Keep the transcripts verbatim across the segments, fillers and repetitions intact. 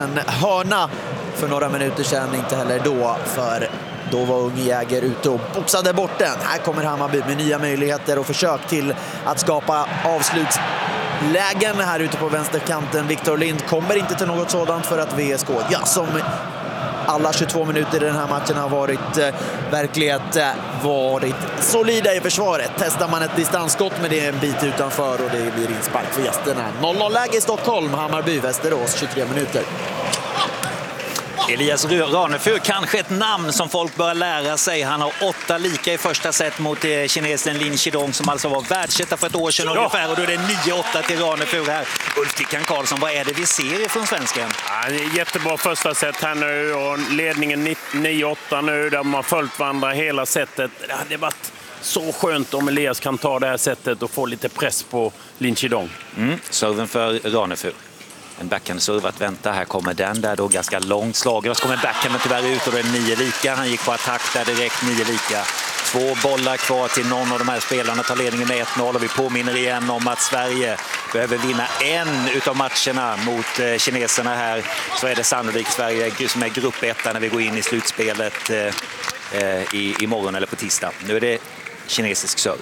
En hörna för några minuter sedan, inte heller då, för då var Unge Jäger ute och boxade bort den. Här kommer Hammarby med nya möjligheter och försök till att skapa avslutslägen här ute på vänsterkanten. Viktor Lind kommer inte till något sådant för att V S K, ja, som alla tjugotvå minuter i den här matchen har varit eh, verklighet eh, varit solida i försvaret. Testar man ett distansskott, men det är en bit utanför och det blir inspark för gästerna. noll noll-läge i Stockholm, Hammarby, Västerås, tjugotre minuter. Elias Ranefur, kanske ett namn som folk bör lära sig. Han har åtta lika i första set mot eh, kinesen Lin Chidong som alltså var världsetta för ett år sedan ja. ungefär. Och då är det nio åtta till Ranefur här. Ulf Tickan Karlsson, vad är det vi ser från svensken? Ja, jättebra första set här nu och ledningen nio åtta nu där man har följt varandra hela setet. Det hade varit så skönt om Elias kan ta det här setet och få lite press på Lin Chidong. Mm, serven för Ranefur. En backhand-serve att vänta. Här kommer den där då ganska långt slag. Så kommer backhanden tyvärr ut och det är nio lika. Han gick på attack där direkt, nio lika. Två bollar kvar till någon av de här spelarna. Tar ledningen med ett noll och vi påminner igen om att Sverige behöver vinna en utav matcherna mot eh, kineserna här. Så är det sannolikt Sverige som är grupp ett när vi går in i slutspelet eh, i, imorgon eller på tisdag. Nu är det kinesisk serve.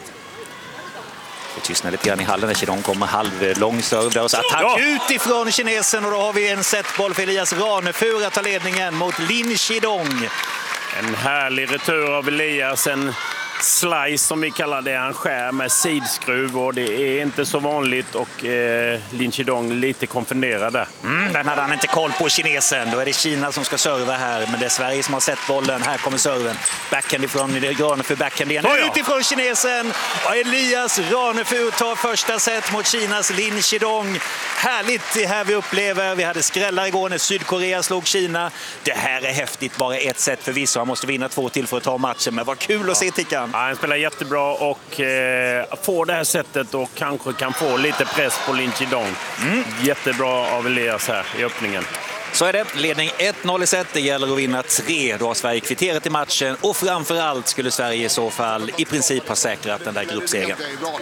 Det tystnar lite grann i hallen när de kommer halvlång serve där och så attack ja. utifrån kinesen och då har vi en setboll för Elias Ranefur att ta ledningen mot Lin Chidong. En härlig retur av Elias, en slice som vi kallar det, han skär med sidskruv och det är inte så vanligt och eh, Lin Chidong lite konfunderad där. Mm, den hade han inte koll på kinesen, då är det Kina som ska serva här men det är Sverige som har sett bollen, här kommer serven. Backhand ifrån Ranefur, backhand igen, oh, ja. utifrån kinesen och Elias Ranefur tar första set mot Kinas Lin Chidong. Härligt det här vi upplever, vi hade skrällar igår när Sydkorea slog Kina. Det här är häftigt, bara ett set förvisso, han måste vinna två till för att ta matchen, men vad kul att se Tickan. Ja, han spelar jättebra och eh, får det här sättet och kanske kan få lite press på Lin Chidong. Mm. Jättebra av Elias här i öppningen. Så är det, ledning ett noll i set, det gäller att vinna tre. Då har Sverige kvitterat i matchen och framförallt skulle Sverige i så fall i princip ha säkrat den där gruppsegern.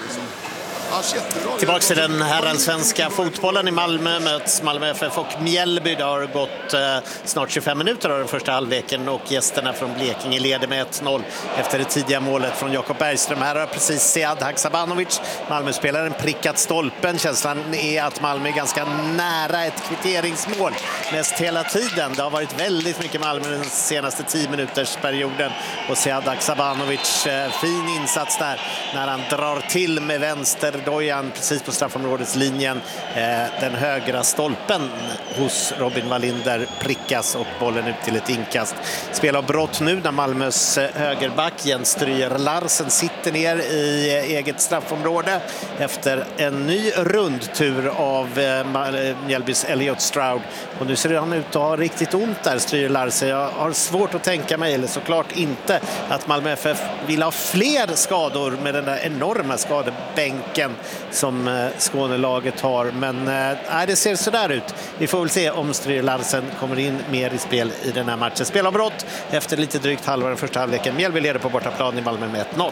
Tillbaka till den här svenska fotbollen. I Malmö möts Malmö F F och Mjällby. Det har gått eh, snart tjugofem minuter av den första halvleken och gästerna från Blekinge leder med ett noll efter det tidiga målet från Jakob Bergström. Här har precis Sead Haksabanovic, Malmö-spelaren, prickat stolpen. Känslan är att Malmö är ganska nära ett kvitteringsmål mest hela tiden. Det har varit väldigt mycket Malmö den senaste tio minuters perioden och Sead Haksabanovic, eh, fin insats där när han drar till med vänster dojan precis på straffområdets linjen. Eh, den högra stolpen hos Robin Wallinder prickas och bollen ut till ett inkast. Spelavbrott nu när Malmös högerback Jens Stryger Larsen sitter ner i eget straffområde efter en ny rundtur av eh, Mjällbys Elliot Stroud. Och nu ser han ut att ha riktigt ont där, Stryger Larsen. Jag har svårt att tänka mig, eller såklart inte, att Malmö F F vill ha fler skador med den där enorma skadebänken som Skånelaget har, men äh, det ser så där ut. Vi får väl se om Stryger Larsen kommer in mer i spel i den här matchen. Spelavbrott efter lite drygt halva den första halvleken. Mjällby leder på bortaplan i Malmö med ett noll.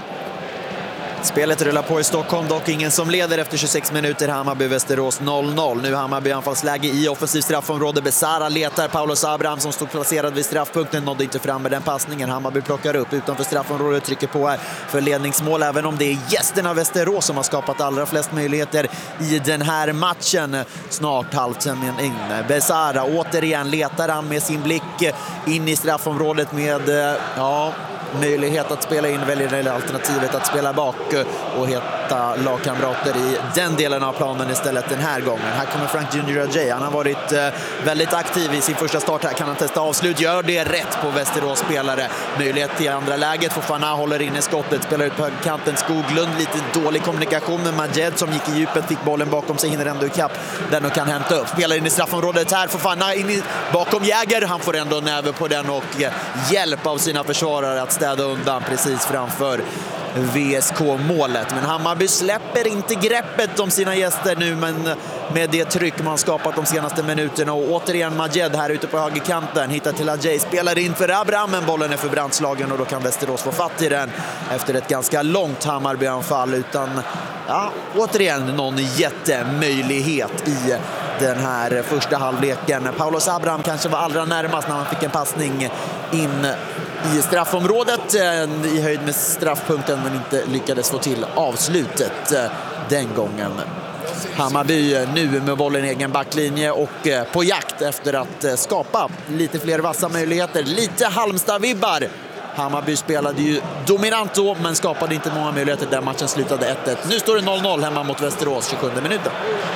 Spelet rullar på i Stockholm, dock ingen som leder efter tjugosex minuter. Hammarby Västerås noll noll. Nu Hammarby anfallsläge i offensiv straffområde. Besara letar Paulus Abraham som stod placerad vid straffpunkten, nådde inte fram med den passningen. Hammarby plockar upp utanför straffområdet, trycker på här för ledningsmål, även om det är gästerna Västerås som har skapat allra flest möjligheter i den här matchen. Snart halvtimmen in. Besara återigen letar han med sin blick in i straffområdet med ja möjlighet att spela in, väljer alternativet att spela bak och hitta lagkamrater i den delen av planen istället den här gången. Här kommer Frank Junior Ajay. Han har varit eh, väldigt aktiv i sin första start här. Kan han testa avslut? Gör det rätt på Västerås spelare. Möjlighet till andra läget. Fofana håller inne skottet. Spelar ut på högerkanten. Skoglund, lite dålig kommunikation med Majed som gick i djupet. Fick bollen bakom sig, hinner ändå i kapp den och kan hämta upp. Spelar in i straffområdet här. Fofana in i, bakom Jäger. Han får ändå näve på den och eh, hjälp av sina försvarare att städa undan precis framför V S K-målet. Men Hammarby släpper inte greppet om sina gäster nu, men med det tryck man skapat de senaste minuterna. Och återigen Majed här ute på högerkanten. Hittar till Ajay, spelar in för Abraham, men bollen är för brandslagen och då kan Västerås få fatt i den efter ett ganska långt Hammarby-anfall utan ja, återigen någon jättemöjlighet i den här första halvleken. Paulos Abraham kanske var allra närmast när man fick en passning in i straffområdet i höjd med straffpunkten, men inte lyckades få till avslutet den gången. Hammarby nu med bollen i egen backlinje och på jakt efter att skapa lite fler vassa möjligheter. Lite Halmstad-vibbar. Hammarby spelade ju dominant då, men skapade inte många möjligheter där matchen slutade ett ett. Nu står det noll noll hemma mot Västerås, tjugosjunde minuten.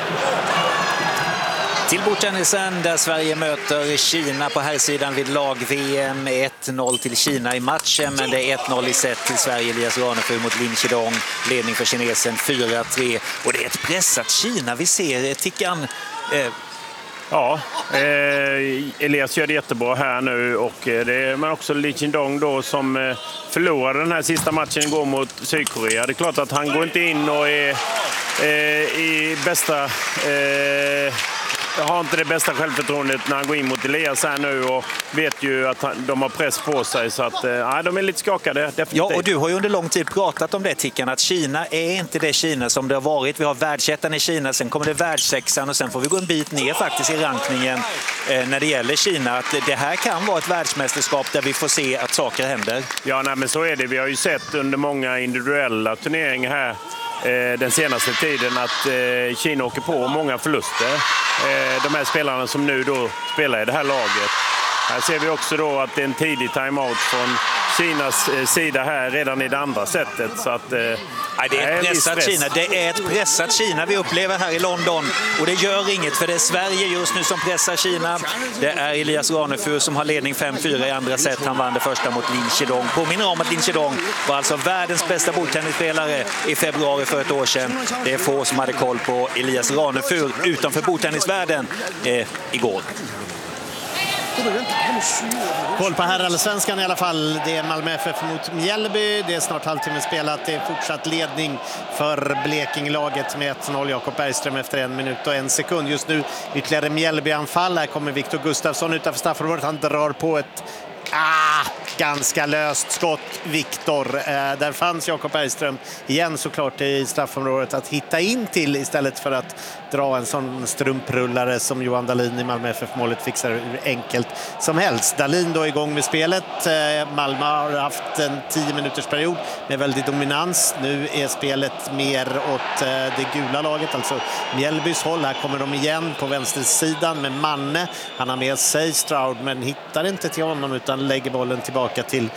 Till bordtennisen där Sverige möter Kina på här sidan vid lag-V M. ett noll till Kina i matchen, men det är ett noll i set till Sverige. Elias Ranefur mot Lin Chidong. Ledning för kinesen fyra tre. Och det är ett pressat Kina vi ser. Tickan... Eh... Ja, eh, Elias gör det jättebra här nu. Och eh, det är, men också Lin Chidong då som eh, förlorade den här sista matchen igår mot Sydkorea. Det är klart att han går inte in och är eh, i bästa... Eh, Jag har inte det bästa självförtroendet när han går in mot Elias här nu och vet ju att han, de har press på sig, så att eh, de är lite skakade. Definitivt. Ja, och du har ju under lång tid pratat om det, Tickan, att Kina är inte det Kina som det har varit. Vi har världsettan i Kina, sen kommer det världssexan och sen får vi gå en bit ner faktiskt i rankningen eh, när det gäller Kina. Att det här kan vara ett världsmästerskap där vi får se att saker händer. Ja, nej, men så är det. Vi har ju sett under många individuella turneringar här den senaste tiden att eh, Kina åker på många förluster. Eh, de här spelarna som nu då spelar i det här laget. Här ser vi också då att det är en tidig timeout från Kinas eh, sida här redan i det andra sättet. Så att, eh, Nej, det är ett pressat Kina. Det är ett pressat Kina vi upplever här i London. Och det gör inget, för det är Sverige just nu som pressar Kina. Det är Elias Ranefur som har ledning fem fyra i andra set. Han vann det första mot Lin Chidong. Påminner om att Lin Chidong var alltså världens bästa bordtennisspelare i februari för ett år sedan. Det är få som hade koll på Elias Ranefur utanför bordtennisvärlden eh, igår. Koll på herrallsvenskan i alla fall. Det är Malmö F F mot Mjällby. Det är snart halvtimme spelat. Det är fortsatt ledning för Blekingelaget med ett noll. Jakob Bergström efter en minut och en sekund. Just nu ytterligare Mjällby-anfall. Här kommer Viktor Gustafsson utanför straffområdet. Han drar på ett Ah, ganska löst skott, Viktor. Eh, där fanns Jakob Bergström igen såklart i straffområdet att hitta in till istället för att dra en sån strumprullare som Johan Dahlin i Malmö F F-målet fixar hur enkelt som helst. Dahlin då igång med spelet. Eh, Malmö har haft en tio minuters period med väldigt dominans. Nu är spelet mer åt eh, det gula laget, alltså Mjällbys håll. Här kommer de igen på vänstersidan med Manne. Han har med sig Stroud men hittar inte till honom utan lägger bollen tillbaka till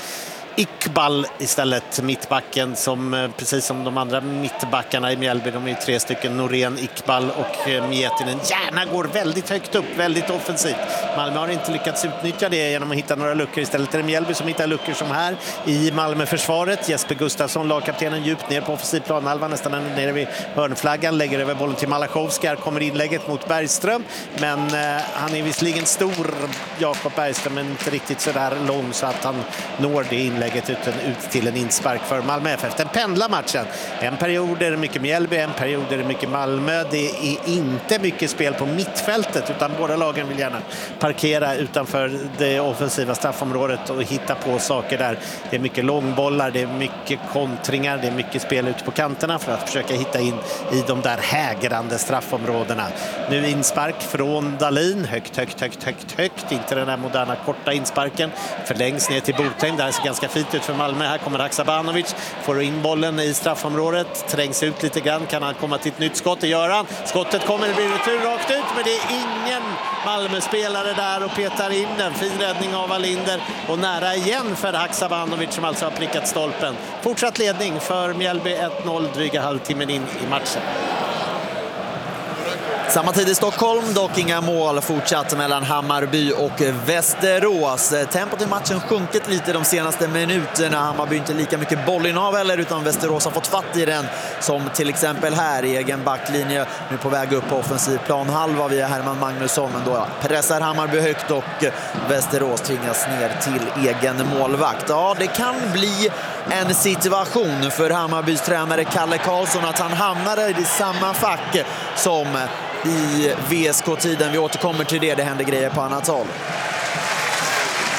Iqbal istället, mittbacken, som precis som de andra mittbackarna i Mjällby, de är tre stycken, Norén, Iqbal och Mietinen, gärna går väldigt högt upp, väldigt offensivt. Malmö har inte lyckats utnyttja det genom att hitta några luckor. Istället är det Mjällby som hittar luckor som här i Malmö-försvaret. Jesper Gustafsson, lagkaptenen, djupt ner på offensiv planhalva, nästan nere vid hörnflaggan, lägger över bollen till Malachowski. Här kommer inlägget mot Bergström, men eh, han är visserligen stor, Jakob Bergström, men inte riktigt så där lång så att han når det inlägget utan ut till en inspark för Malmö F F. Den pendlar matchen. En period är det mycket Mjällby, en period är det mycket Malmö. Det är inte mycket spel på mittfältet utan båda lagen vill gärna parkera utanför det offensiva straffområdet och hitta på saker där. Det är mycket långbollar, det är mycket kontringar, det är mycket spel ute på kanterna för att försöka hitta in i de där hägrande straffområdena. Nu inspark från Dahlin, högt, högt, högt, högt, högt. Inte den här moderna korta insparken. Förlängs ner till Botheim, där ser ganska fint ut för Malmö. Här kommer Haksabanovic, får in bollen i straffområdet, trängs ut lite grann, kan han komma till ett nytt skott, det gör han. Skottet kommer, det blir retur rakt ut, men det är ingen Malmö-spelare där och petar in den. Fin räddning av Alinder och nära igen för Haksabanovic som alltså har prickat stolpen. Fortsatt ledning för Mjällby, ett noll, dryga halvtimmen in i matchen. Samma tid i Stockholm, dock inga mål fortsatt mellan Hammarby och Västerås. Tempot i matchen sjunkit lite de senaste minuterna. Hammarby inte lika mycket bollinnehav heller, utan Västerås har fått fatt i den, som till exempel här i egen backlinje. Nu på väg upp på offensiv plan halva via Herman Magnusson, men då pressar Hammarby högt och Västerås tvingas ner till egen målvakt. Ja, det kan bli en situation för Hammarbys tränare Kalle Karlsson att han hamnar i samma fack som i V S K-tiden. Vi återkommer till det, det händer grejer på annat håll.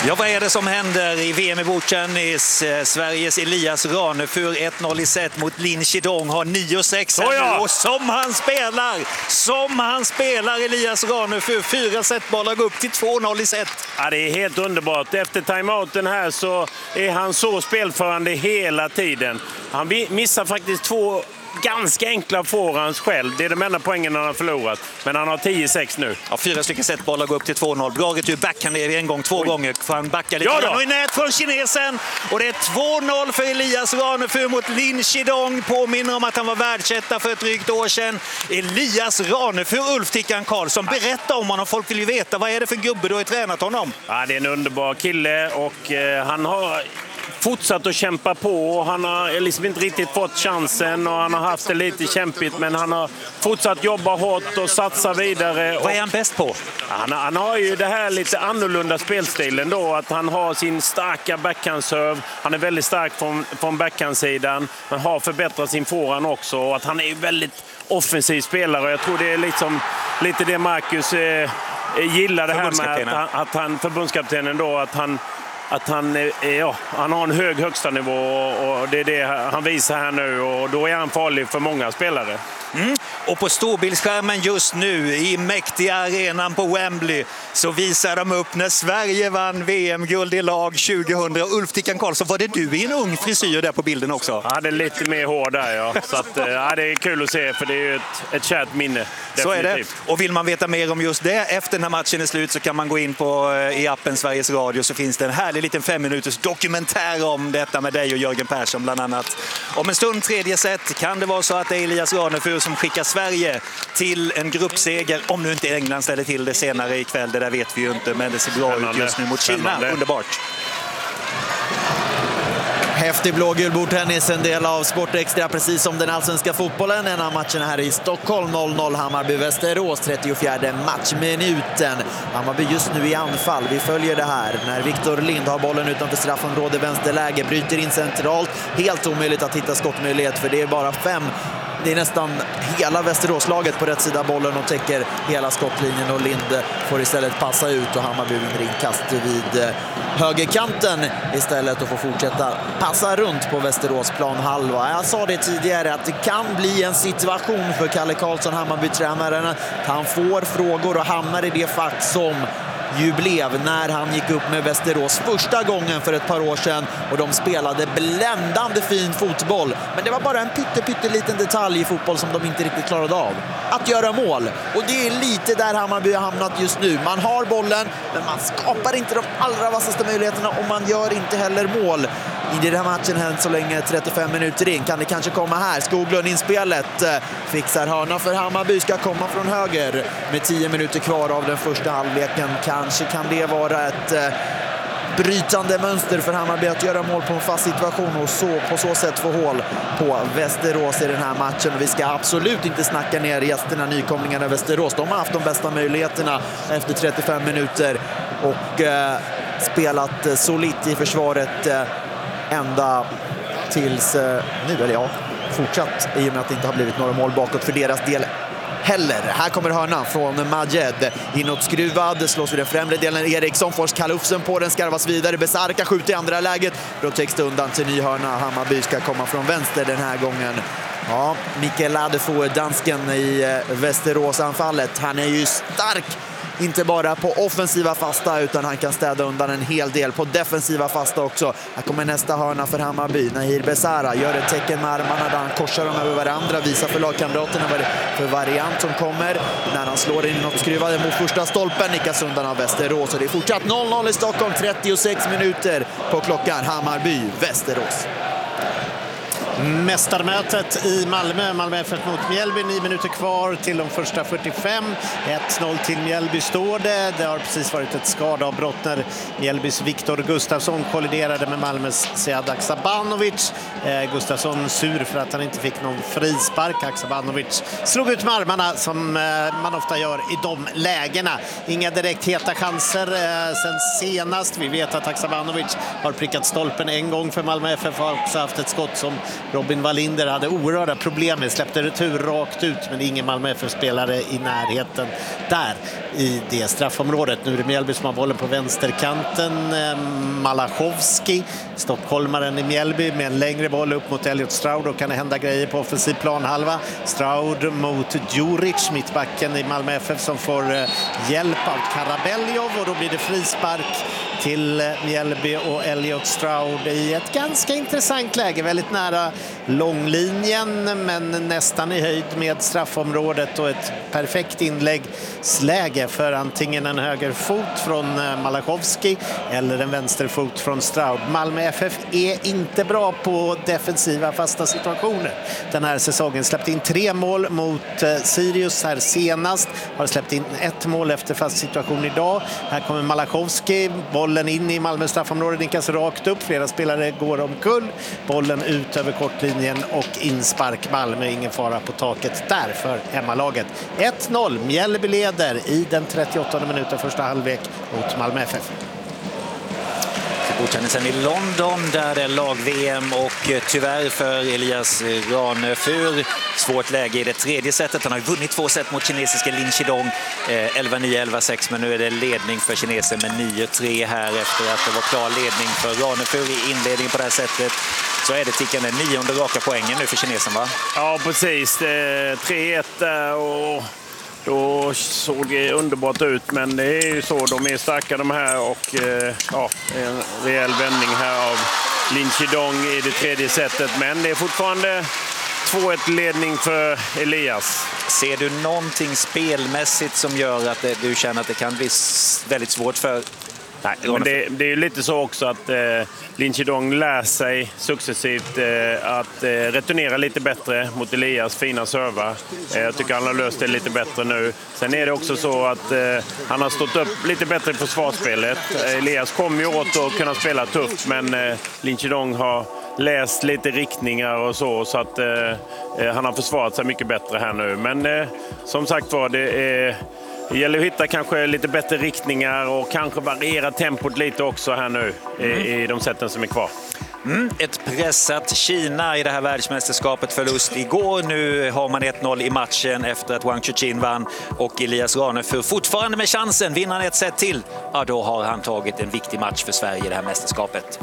Ja, vad är det som händer i V M i bordtennis? Sveriges Elias Ranefur ett noll i set mot Lin Chidong har nio sex oh ja. Och som han spelar, som han spelar Elias Ranefur. Fyra setbollar går upp till två noll i set. Ja, det är helt underbart. Efter timeouten här så är han så spelförande hela tiden. Han missar faktiskt två ganska enkla forehands själv. Det är de enda poängen han har förlorat. Men han har tio sex nu. Ja, fyra stycken setbollar går upp till två noll. Bra retur, backhand är en gång, två Oj. gånger. För han backar lite. Ja, och i nät från kinesen. Och det är två noll för Elias Ranefur mot Lin Chidong. Påminner om att han var världsetta för ett drygt år sedan. Elias Ranefur, Ulf Tickan Karlsson. Berätta om honom, folk vill ju veta. Vad är det för gubbe du har tränat honom? Ja, det är en underbar kille och eh, han har fortsatt att kämpa på och han har liksom inte riktigt fått chansen och han har haft det lite kämpigt, men han har fortsatt jobba hårt och satsa vidare. Vad är han bäst på? Han, han har ju det här lite annorlunda spelstilen då, att han har sin starka backhandserve. Han är väldigt stark från, från backhandsidan, men har förbättrat sin forehand också, och att han är väldigt offensiv spelare. Jag tror det är liksom lite det Marcus eh, gillar, det här med att, att han, förbundskaptenen då, att han Att han, ja, han har en hög högsta nivå och det är det han visar här nu, och då är han farlig för många spelare. Mm. Och på storbildsskärmen just nu i mäktiga arenan på Wembley så visar de upp när Sverige vann V M-guld i lag tjugohundra. Ulf Tickan Karlsson, var det du i en ung frisyr där på bilden också? Ja, det är lite mer hår där, ja. Så att, ja, det är kul att se, för det är ju ett, ett kärt minne. Definitivt. Så är det. Och vill man veta mer om just det efter den här matchen är slut så kan man gå in på i appen Sveriges Radio, så finns det en härlig liten fem minuters dokumentär om detta med dig och Jörgen Persson bland annat. Om en stund, tredje set, kan det vara så att det är Elias Ranefur som skickar Sverige till en gruppseger, om nu inte England ställer till det senare ikväll. Det där vet vi ju inte, men det ser bra Spännande. ut just nu mot Kina. Spännande. Underbart. Häftig blågul bordtennis, en del av Sportextra, precis som den allsvenska fotbollen. En av matcherna här i Stockholm, noll noll Hammarby-Västerås, trettiofjärde matchminuten. Hammarby just nu i anfall, vi följer det här när Victor Lind har bollen utanför straffområde, vänsterläge, bryter in centralt. Helt omöjligt att hitta skottmöjlighet, för det är bara fem. Det är nästan hela Västeråslaget på rätt sida bollen och täcker hela skottlinjen, och Lind får istället passa ut och Hammarby vinner inkast vid högerkanten istället och får fortsätta passa runt på Västerås planhalva. Jag sa det tidigare att det kan bli en situation för Kalle Karlsson, Hammarby-tränaren, att han får frågor och hamnar i det fack som ju blev när han gick upp med Västerås första gången för ett par år sedan, och de spelade bländande fin fotboll, men det var bara en pytte, pytte liten detalj i fotboll som de inte riktigt klarade av, att göra mål. Och det är lite där Hammarby har hamnat just nu. Man har bollen, men man skapar inte de allra vassaste möjligheterna, och man gör inte heller mål. I den här matchen hän så länge trettiofem minuter in. Kan det kanske komma här? Skoglund inspelet. Fixar hörna för Hammarby, ska komma från höger med tio minuter kvar av den första halvleken. Kanske kan det vara ett eh, brytande mönster för Hammarby att göra mål på en fast situation och så, på så sätt få hål på Västerås i den här matchen. Vi ska absolut inte snacka ner gästerna, nykomlingarna i Västerås. De har haft de bästa möjligheterna efter trettiofem minuter och eh, spelat eh, solitt i försvaret eh, ända tills eh, nu, eller ja, fortsatt, i och med att det inte har blivit några mål bakåt för deras del heller. Här kommer hörnan från Majed. Inåt skruvad, slås vid den främre delen. Eriksson får kalufsen på den, skarvas vidare. Besarka skjuter i andra läget. Då täcks det undan till ny hörna. Hammarby ska komma från vänster den här gången. Ja, Mikael Ladefo, dansken i Västerås-anfallet. Han är ju stark. Inte bara på offensiva fasta, utan han kan städa undan en hel del på defensiva fasta också. Här kommer nästa hörna för Hammarby. Nahir Besara gör ett tecken med armarna där han korsar dem över varandra. Visar för lagkamraterna vad det för variant som kommer. När han slår in något skruvade mot första stolpen, nickas undan av Västerås. Och det är fortsatt noll noll i Stockholm, trettiosex minuter på klockan. Hammarby, Västerås. Mästarmötet i Malmö, Malmö F F mot Mjällby, nio minuter kvar till de första fyrtiofem. ett noll till Mjällby står det. Det har precis varit ett skadeavbrott när Mjällbys Viktor Gustafsson kolliderade med Malmös Sead Haksabanovic. Eh, Gustafsson sur för att han inte fick någon frispark. Haksabanovic slog ut med armarna som eh, man ofta gör i de lägena. Inga direkt heta chanser eh, sen senast. Vi vet att Haksabanovic har prickat stolpen en gång för Malmö F F, har också haft ett skott som Robin Wallinder hade oerhörda problem med, släppte retur rakt ut, men ingen Malmö F F-spelare i närheten där i det straffområdet. Nu är det Mjällby som har bollen på vänsterkanten. Malachowski, stockholmaren i Mjällby, med en längre boll upp mot Elliot Stroud, och kan det hända grejer på offensiv planhalva. Stroud mot Djuric, mittbacken i Malmö F F, som får hjälp av Karabelliov, och då blir det frispark till Mjällby och Elliot Stroud i ett ganska intressant läge, väldigt nära långlinjen men nästan i höjd med straffområdet, och ett perfekt inläggsläge för antingen en högerfot från Malachowski eller en vänsterfot från Stroud. Malmö F F är inte bra på defensiva fasta situationer den här säsongen. Släppt in tre mål mot Sirius här senast, har släppt in ett mål efter fast situation idag. Här kommer Malachowski, bollen in i Malmö straffområde, nickas rakt upp, flera spelare går omkull, bollen ut över kortlinjen och inspark. Malmö, ingen fara på taket där för hemmalaget. ett noll, Mjällby leder i den trettioåttonde minuten första halvlek mot Malmö F F. Bordtennisen i London, där det är lag-V M, och tyvärr för Elias Ranefur svårt läge i det tredje setet. Han har vunnit två set mot kinesiska Lin Chidong, elva nio elva sex, men nu är det ledning för kinesen med nio tre här efter att det var klar ledning för Ranefur i inledningen på det här sättet. Så är det tickande nionde raka poängen nu för kinesen, va? Ja, precis. tre ett och då såg det underbart ut, men det är ju så, de är starka de här, och eh, ja, en rejäl vändning här av Lin Chidong i det tredje setet, men det är fortfarande två ett ledning för Elias. Ser du någonting spelmässigt som gör att det, du känner att det kan bli väldigt svårt för... Nej, men det, det är ju lite så också att eh, Lin Chidong lär sig successivt eh, att eh, returnera lite bättre mot Elias fina servar. Eh, jag tycker han har löst det lite bättre nu. Sen är det också så att eh, han har stått upp lite bättre i försvarsspelet. Eh, Elias kommer ju åt att kunna spela tufft, men eh, Lin Chidong har läst lite riktningar och så, så att eh, han har försvarat sig mycket bättre här nu. Men eh, som sagt var, det är... Det gäller att hitta kanske lite bättre riktningar och kanske variera tempot lite också här nu i, mm. i de sätten som är kvar. Mm, ett pressat Kina i det här världsmästerskapet, förlust igår. Nu har man ett noll i matchen efter att Wang Chuqin vann, och Elias Ranefur fortfarande med chansen. Vinner han ett set till, ja, då har han tagit en viktig match för Sverige i det här mästerskapet.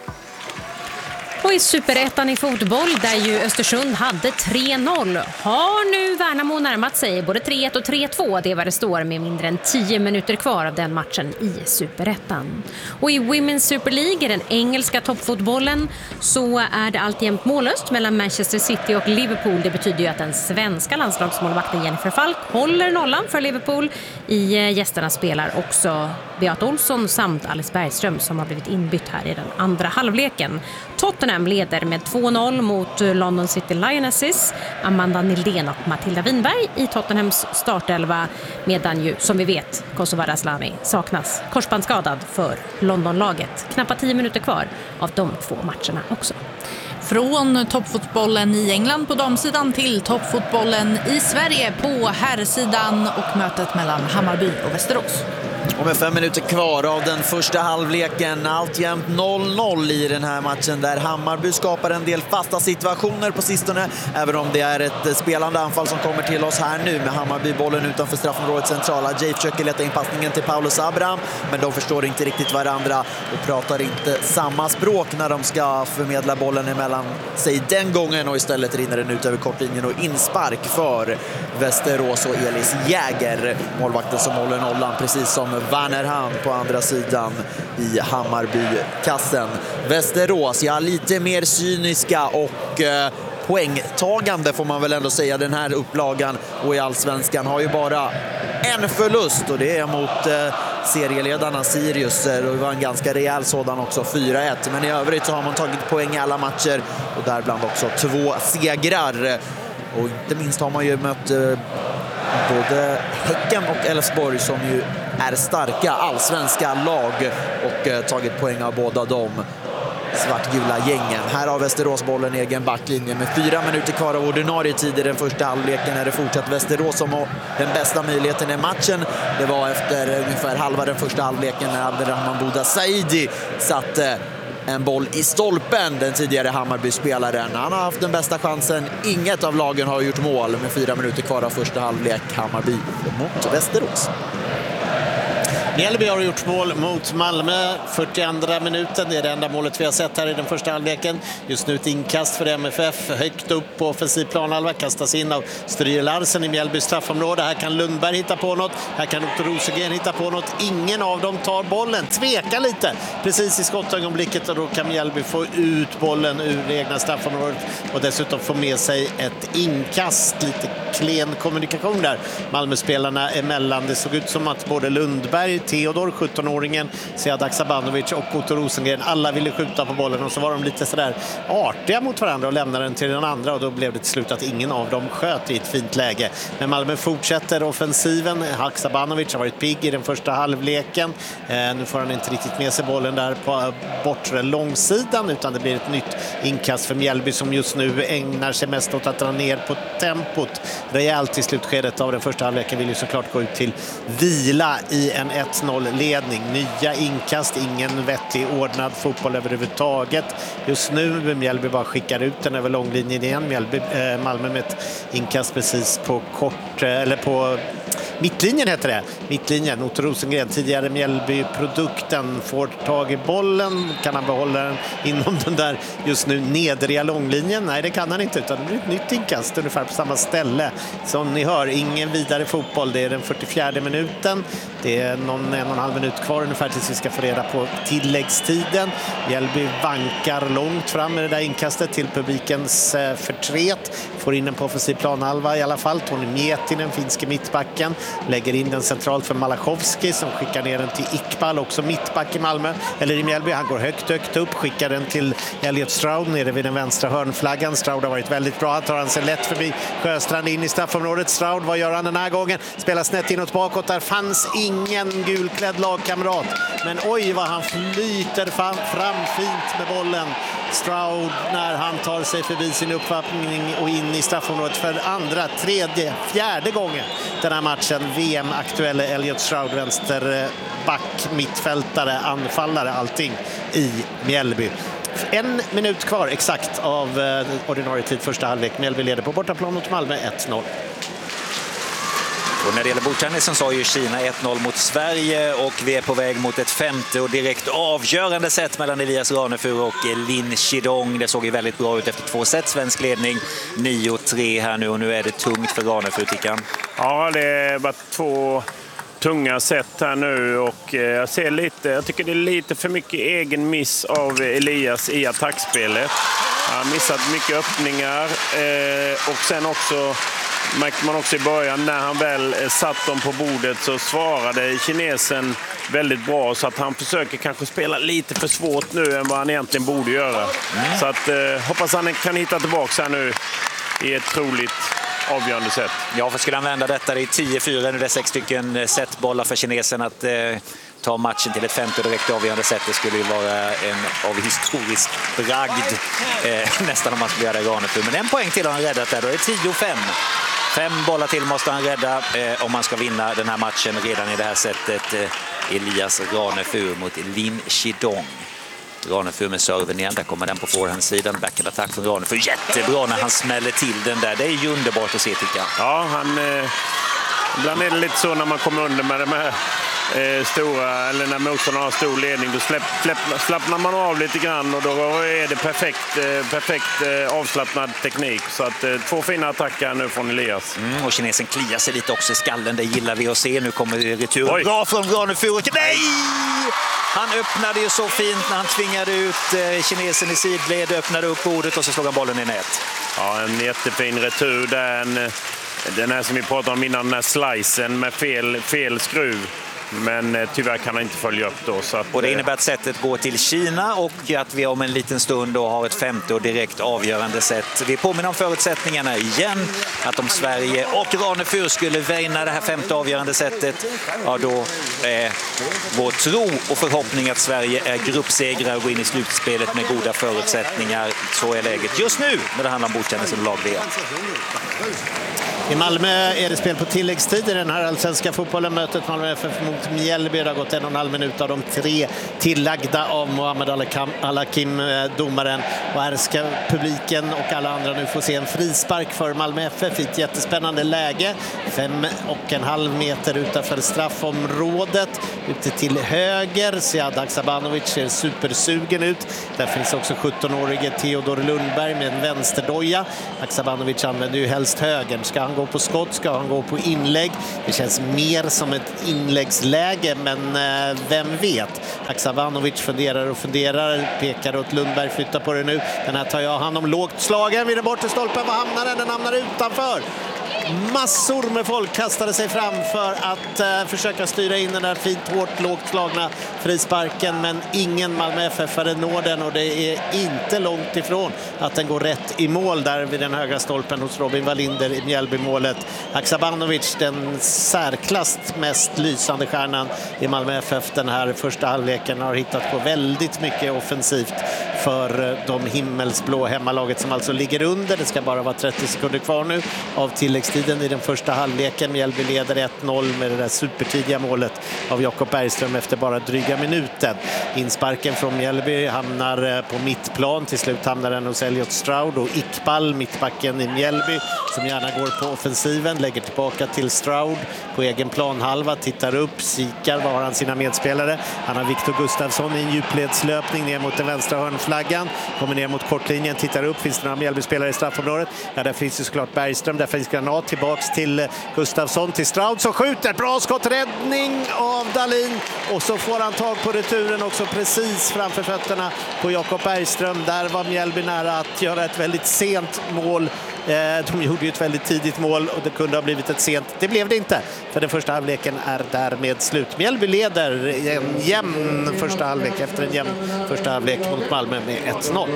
Och i Superettan i fotboll, där ju Östersund hade tre noll, har nu Värnamo närmat sig både tre ett och tre två. Det var det står med mindre än tio minuter kvar av den matchen i Superettan. Och i Women's Super League, den engelska toppfotbollen, så är det alltjämt mållöst mellan Manchester City och Liverpool. Det betyder ju att den svenska landslagsmålvakten Jennifer Falk håller nollan för Liverpool. I gästerna spelar också Beat Olsson samt Alice Bergström, som har blivit inbytt här i den andra halvleken. Tottenham leder med två noll mot London City Lionesses. Amanda Nildén och Matilda Winberg i Tottenhams startelva, medan ju, som vi vet, Kosovare Asllani saknas korsbandsskadad för Londonlaget. Knappt tio minuter kvar av de två matcherna också. Från toppfotbollen i England på damsidan till toppfotbollen i Sverige på herrsidan och mötet mellan Hammarby och Västerås. Och med fem minuter kvar av den första halvleken, alltjämt noll noll i den här matchen, där Hammarby skapar en del fasta situationer på sistone, även om det är ett spelande anfall som kommer till oss här nu med Hammarby-bollen utanför straffområdet centrala. Jay försöker leta in passningen till Paulus Abraham, men de förstår inte riktigt varandra och pratar inte samma språk när de ska förmedla bollen emellan sig den gången, och istället rinner den ut över kortlinjen och inspark för Västerås och Elis Jäger, målvakten som håller nollan, precis som Vannerhan på andra sidan i Hammarby-kassen. Västerås, ja, lite mer cyniska och eh, poängtagande får man väl ändå säga den här upplagan, och i Allsvenskan har ju bara en förlust, och det är mot eh, serieledarna Sirius, och det var en ganska rejäl sådan också, fyra ett, men i övrigt så har man tagit poäng i alla matcher, och däribland också två segrar, och inte minst har man ju mött eh, både Häcken och Elfsborg, som ju är starka allsvenska lag, och eh, tagit poäng av båda de svartgula gängen. Här har Västerås bollen i egen backlinje med fyra minuter kvar av ordinarie tid i den första halvleken. Är det fortsatt Västerås som har den bästa möjligheten i matchen. Det var efter ungefär halva den första halvleken när Abderrahman Bouda Saidi satte en boll i stolpen, den tidigare Hammarby-spelaren. Han har haft den bästa chansen. Inget av lagen har gjort mål med fyra minuter kvar av första halvlek. Hammarby mot Västerås. Mjällby har gjort mål mot Malmö, fyrtioandra minuten. Det är det enda målet vi har sett här i den första halvleken. Just nu ett inkast för M F F, högt upp på offensiv planhalva, kastas in av Stryger Larsen i Mjällbys straffområde. Här kan Lundberg hitta på något, här kan Otto Rosengren hitta på något. Ingen av dem tar bollen, tvekar lite precis i skottögonblicket, och då kan Mjällby få ut bollen ur det egna straffområdet och dessutom få med sig ett inkast. Lite klen kommunikation där Malmöspelarna emellan. Det såg ut som att både Lundberg, Theodor, sjuttonåringen, Sead Haksabanovic och Otto Rosengren, alla ville skjuta på bollen, och så var de lite sådär artiga mot varandra och lämnade den till den andra, och då blev det till slut att ingen av dem sköt i ett fint läge. Men Malmö fortsätter offensiven. Haksabanovic har varit pigg i den första halvleken. Eh, nu får han inte riktigt med sig bollen där på bortre långsidan, utan det blir ett nytt inkast för Mjällby, som just nu ägnar sig mest åt att dra ner på tempot rejält i slutskedet av den första halvleken. Vill ju såklart gå ut till vila i en ett noll-ledning. Nya inkast, ingen vettig ordnad fotboll överhuvudtaget. Just nu Mjällby bara skickar ut den över långlinjen igen. Mjällby, eh, Malmö med ett inkast precis på kort, eller på mittlinjen heter det. Mittlinjen, Otto Rosengren, tidigare Mjällby-produkten, får tag i bollen. Kan han behålla den inom den där just nu nedriga långlinjen? Nej, det kan han inte, utan det blir ett nytt inkast ungefär på samma ställe. Som ni hör, ingen vidare fotboll. Det är den fyrtiofjärde minuten. Det är någon en och en halv minut kvar ungefär tills vi ska få reda på tilläggstiden. Mjällby vankar långt fram med det där inkastet till publikens förtret. Får in den på offensiv planhalva i alla fall. Toni Miettinen, finske mittbacken, lägger in den centralt för Malachowski som skickar ner den till Iqbal, också mittback i Malmö, eller i Mjällby. Han går högt, högt upp, skickar den till Elliot Stroud nere vid den vänstra hörnflaggan. Stroud har varit väldigt bra. Han tar han sig lätt förbi Sjöstrand in i straffområdet. Stroud, vad gör han den här gången? Spelar snett inåt bakåt. Där fanns ingen gulklädd lagkamrat. Men oj vad han flyter fram, fram fint med bollen. Stroud när han tar sig förbi sin uppvattning och in i straffområdet för andra, tredje, fjärde gången den här matchen. V M-aktuelle Elliot Stroud, vänsterback, mittfältare, anfallare, allting i Mjällby. En minut kvar exakt av eh, ordinarie tid första halvlek. Mjällby leder på bortaplan mot Malmö ett noll. Och när det gäller bordtennisen så har ju Kina ett noll mot Sverige, och vi är på väg mot ett femte och direkt avgörande set mellan Elias Ranefur och Lin Shidong. Det såg ju väldigt bra ut efter två set. Svensk ledning nio tre här nu, och nu är det tungt för Ranefur, tycker han. Ja, det är bara två tunga set här nu, och jag ser lite, jag tycker det är lite för mycket egen miss av Elias i attackspelet. Han har missat mycket öppningar, och sen också märkte man också i början när han väl satt dem på bordet så svarade kinesen väldigt bra, så att han försöker kanske spela lite för svårt nu än vad han egentligen borde göra. Mm. Så att eh, hoppas han kan hitta tillbaka här nu i ett troligt avgörande sätt. Ja, för skulle han vända detta i tio fyra, nu är det sex stycken setbollar för kinesen att eh, ta matchen till ett femte direkt avgörande sätt. Det skulle ju vara en av historisk bragd eh, nästan om man skulle göra det Ranefur. Men en poäng till har han räddat där, då är det tio fem. Fem bollar till måste han rädda eh, om man ska vinna den här matchen redan i det här sättet. Eh, Elias Ranefur mot Lin Shidong. Ranefur med serven igen, där kommer den på forehandsidan. Backhand-attack från Ranefur. Jättebra när han smäller till den där. Det är ju underbart att se, tycker jag. Ja, han... Eh, ibland är det lite så när man kommer under med de här eh, stora, eller när motståndaren har stor ledning, då släpp, släpp, slappnar man av lite grann, och då är det perfekt, eh, perfekt eh, avslappnad teknik. Så att eh, två fina attacker nu från Elias. Mm, och kinesen kliar sig lite också i skallen, det gillar vi att se. Nu kommer returen. Oj. Bra från Ranefur. Nej! Han öppnade ju så fint när han tvingade ut eh, kinesen i sidled, öppnade upp bordet och så slog han bollen i nät. Ja, en jättefin retur där. En, den här som vi pratade om innan, den här slicen med fel, fel skruv. Men eh, tyvärr kan han inte följa upp då. Så att, och det innebär att sättet går till Kina, och att vi om en liten stund då har ett femte och direkt avgörande sätt. Vi påminner om förutsättningarna igen. Att om Sverige och Ranefur skulle vinna det här femte avgörande sättet, ja då är vår tro och förhoppning att Sverige är gruppsegrare och går in i slutspelet med goda förutsättningar. Så är läget just nu när det handlar om bordtennis och lag-V M. I Malmö är det spel på tilläggstid i den här allsvenska fotbollen. Mötet Malmö F F mot Mjällby. Det har gått en och en halv minut av de tre tillagda av Mohamed Al-Hakim, domaren. Och här ska publiken och alla andra nu få se en frispark för Malmö F F i ett jättespännande läge. Fem och en halv meter utanför straffområdet. Ute till höger. Sead Haksabanovic ser supersugen ut. Där finns också sjuttonårige Theodor Lundberg med en vänsterdoja. Haksabanovic använder ju helst högern. Ska han gå på skott? Ska han gå på inlägg? Det känns mer som ett inläggsläge, men eh, vem vet? Haksabanovic funderar och funderar. Pekar åt Lundberg, flyttar på det nu. Den här tar jag hand om lågt slagen vid den bortre stolpen. Vad hamnar den? Den hamnar utanför. Massor med folk kastade sig fram för att uh, försöka styra in den där fint hårt lågt slagna frisparken, men ingen Malmö F F-are når den, och det är inte långt ifrån att den går rätt i mål där vid den högra stolpen hos Robin Wallinder i Mjällby-målet. Haksabanovic, den särklass mest lysande stjärnan i Malmö F F den här första halvleken, har hittat på väldigt mycket offensivt för de himmelsblå hemmalaget som alltså ligger under. Det ska bara vara trettio sekunder kvar nu av tilläggstiden i den första halvleken. Mjällby leder ett noll med det där supertidiga målet av Jakob Bergström efter bara dryga minuten. Insparken från Mjällby hamnar på mittplan. Till slut hamnar den hos Elliot Stroud, och Iqbal, mittbacken i Mjällby, som gärna går på offensiven, lägger tillbaka till Stroud på egen planhalva, tittar upp, kikar, var har han sina medspelare? Han har Victor Gustafsson i en djupledslöpning ner mot den vänstra hörnflaggan, kommer ner mot kortlinjen, tittar upp, finns det några Mjällby-spelare i straffområdet? Ja, där finns ju såklart Bergström, där finns granat, tillbaks till Gustafsson, till Stroud som skjuter, bra skotträddning av Dahlin, och så får han tag på returen också precis framför fötterna på Jakob Bergström. Där var Mjällby nära att göra ett väldigt sent mål. De gjorde ju ett väldigt tidigt mål och det kunde ha blivit ett sent. Det blev det inte, för den första halvleken är därmed slut. Mjällby leder en jämn första halvlek efter en jämn första halvlek mot Malmö med ett noll.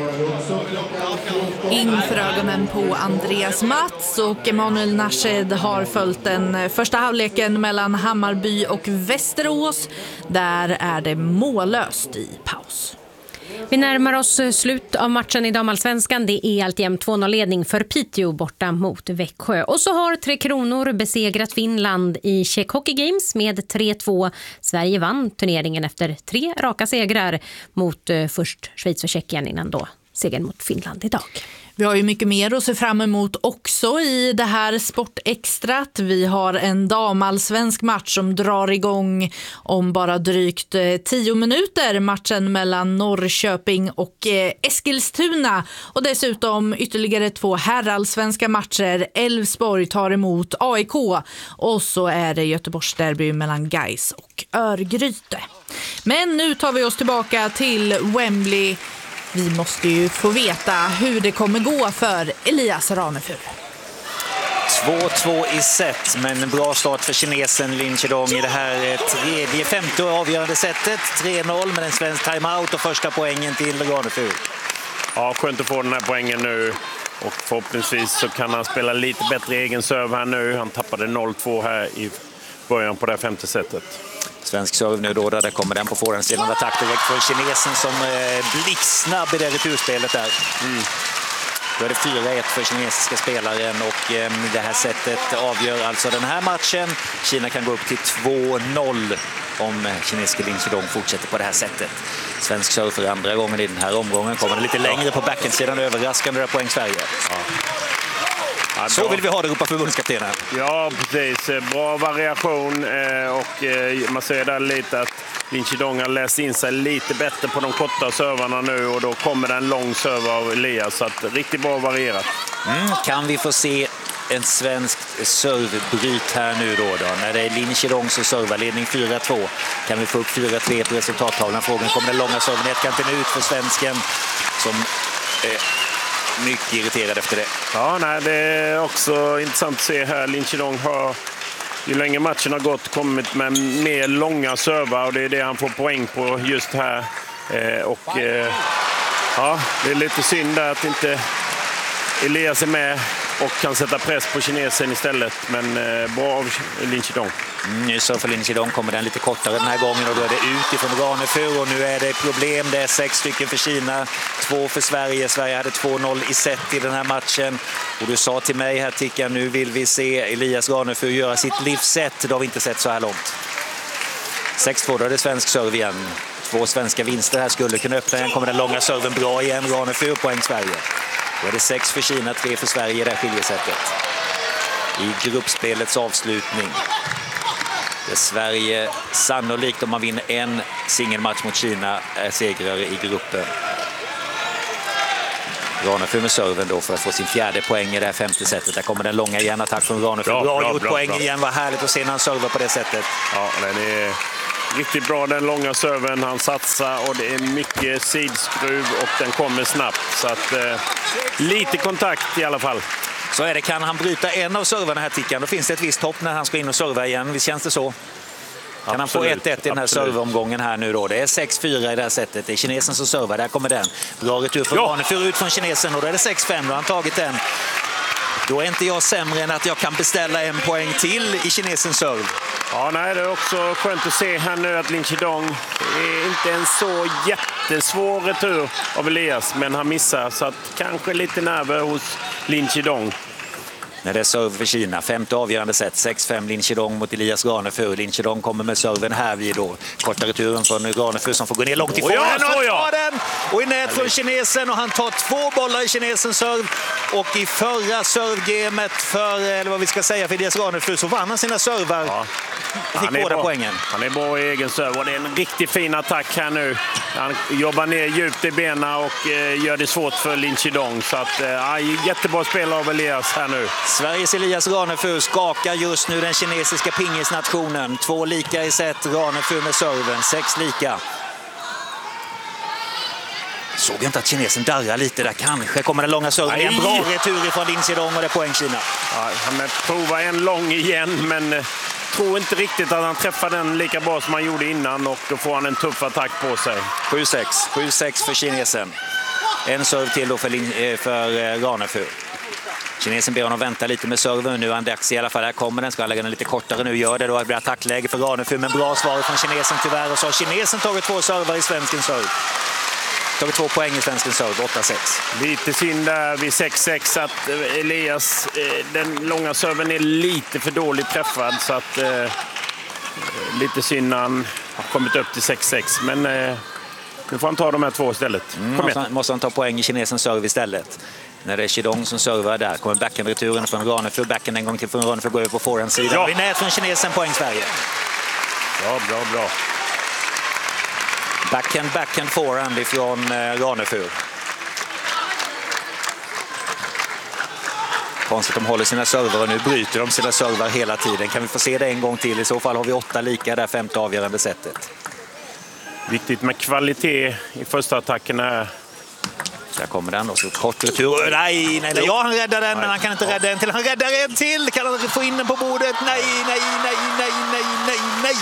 Inför ögonen på Andreas Mats och Emanuel Nashed har följt den första halvleken mellan Hammarby och Västerås. Där är det mållöst i paus. Vi närmar oss slut av matchen i damallsvenskan. Det är alltjämt två noll-ledning för Piteå borta mot Växjö. Och så har Tre Kronor besegrat Finland i Czech Hockey Games med tre två. Sverige vann turneringen efter tre raka segrar mot eh, först Schweiz och Tjeckien, innan då segern mot Finland idag. Vi har ju mycket mer att se fram emot också i det här Sportextrat. Vi har en damallsvensk match som drar igång om bara drygt tio minuter. Matchen mellan Norrköping och Eskilstuna. Och dessutom ytterligare två herrallsvenska matcher. Elfsborg tar emot A I K. Och så är det Göteborgs derby mellan Gais och Örgryte. Men nu tar vi oss tillbaka till Wembley. Vi måste ju få veta hur det kommer gå för Elias Ranefur. två två i set, men en bra start för kinesen Lin Chidong i det här tredje, femte och avgörande setet. tre noll med en svensk timeout och första poängen till Ranefur. Ja, skönt att få den här poängen nu. Och förhoppningsvis så kan han spela lite bättre egen serve här nu. Han tappade noll två här i början på det här femte setet. Svensk serve nu då, där kommer den på forehandsidan attack direkt för kinesen som eh, blixtsnabb i det returspelet där. Mm. Då är det fyra ett för kinesiska spelaren och eh, det här sättet avgör alltså den här matchen. Kina kan gå upp till två noll om kinesiska Lin Chidong fortsätter på det här sättet. Svensk serve för andra gången i den här omgången. Kommer det lite längre på backhandsidan, överraskande där poäng Sverige. Ja. Ja, så vill vi ha det, Europa förbundskaptenen. Ja, precis. Bra variation och man ser där lite att Lin Chidong har läst in sig lite bättre på de korta servarna nu och då kommer det en lång server av Elias, så att riktigt bra varierat. Mm, kan vi få se en svensk servebryt här nu då, då? När det är Lin Chidong som servar, ledning fyra två. Kan vi få upp fyra tre på resultattavlan? Frågan, kommer den långa serven ett kanten ut för svensken som... Eh, mycket irriterad efter det. Ja, nej, det är också intressant att se här. Lin Chidong har ju länge matchen har gått kommit med mer långa servar och det är det han får poäng på just här. Eh, och eh, ja, det är lite synd där att inte Elias är med och kan sätta press på kinesen istället. Men eh, bra av Lin Chidong. Mm, så för Lin Chidong kommer den lite kortare den här gången och då är det utifrån Ranefur och nu är det problem. Det är sex stycken för Kina, två för Sverige. Sverige hade två noll i set i den här matchen. Och du sa till mig här, Ticka, nu vill vi se Elias Ranefur göra sitt livsset. Det har vi inte sett så här långt. sex två, då är det svensk serve igen. Två svenska vinster här skulle kunna öppna. En kommer den långa serven bra igen. Ranefur poäng Sverige. Då är det sex för Kina, tre för Sverige i det här skiljesättet. I gruppspelets avslutning. Det Sverige sannolikt, om man vinner en singelmatch mot Kina, är segrare i gruppen. Ranefur med serven då för att få sin fjärde poäng i det här femte sättet. Där kommer den långa igen, attack från Ranefur. Bra, bra, bra gjort, bra, poäng bra. Igen, var härligt att se när han servar på det sättet. Ja, den är riktigt bra, den långa serven. Han satsar och det är mycket sidskruv och den kommer snabbt. Så att eh, lite kontakt i alla fall. Så är det, kan han bryta en av servarna här Tickan, då finns det ett visst hopp när han ska in och serva igen. Visst känns det så? Kan han få ett ett i den här servomgången här nu då? Det är sex fyra i det här sättet. Det är kinesen som servar. Där kommer den. Bra retur för Ranefur ut från kinesen och då är det sex fem. Då har han tagit den. Då är inte jag sämre än att jag kan beställa en poäng till i kinesens serv. Ja, nej, det är också skönt att se här nu att Lin Chidong är inte en så jättesvår retur av Elias, men han missar, så att kanske lite nerver hos Lin Chidong. När det är serv för Kina, femte avgörande set, sex fem Lin Chidong mot Elias Ranefur. Lin Chidong kommer med serven här vid då. Korta returen från Ranefur som får gå ner långt ifrån. Oh ja, och, ja. den. och i nät från kinesen och han tar två bollar i kinesens serv. Och i förra servgamet för, eller vad vi ska säga, för Elias Ranefur så vann han sina servar. Ja. Han är, båda poängen. Han är bra i egen serv och det är en riktigt fin attack här nu. Han jobbar ner djupt i benen och eh, gör det svårt för Lin Chidong. Så att, eh, jättebra spel av Elias här nu. Sveriges Elias Ranefur skakar just nu den kinesiska pingisnationen. Två lika i set, Ranefur med serven, sex lika. Såg jag inte att kinesen darrar lite där, kanske kommer den långa serven. En bra retur från Lin Chidong och det är poäng Kina. Ja, han provar en lång igen, men eh, tror inte riktigt att han träffar den lika bra som han gjorde innan och då får han en tuff attack på sig. sju sex, sju sex för kinesen. En serv till då för, Lin, för Ranefur. Kinesen ber honom vänta lite med serven. Nu är han dags i alla fall. Här kommer den. Ska lägga den lite kortare nu. Gör det då. Det blir attackläge för Ranefur. Men bra svar från kinesen tyvärr. Och så har kinesen tagit två servar i svenskens serv. Tagit två poäng i svenskens serv. åtta sex. Lite synd där vid sex sex att Elias, den långa serven är lite för dåligt träffad. Så att eh, lite synd när han har kommit upp till sex sex. Men eh, nu får han ta de här två istället. Mm, måste, han, måste han ta poäng i kinesens serv istället. När det är Chidong som servar där. Kommer backhand-returen från Ranefur. Backhand en gång till från Ranefur. Går över på forehand-sidan. Ja. Vi nät från kinesen, poäng Sverige. Bra, bra, bra. Backhand, backhand, forehand ifrån eh, Ranefur. Konstigt att de håller sina server och nu bryter de sina server hela tiden. Kan vi få se det en gång till? I så fall har vi åtta lika där, femte avgörande sättet. Viktigt med kvalitet i första attacken här. Där kommer den och så kort retur. Nej, nej, nej. Ja, han räddar den, men han kan inte rädda en till. Han räddar en till. Kan han få in den på bordet? Nej, nej, nej, nej, nej, nej, nej.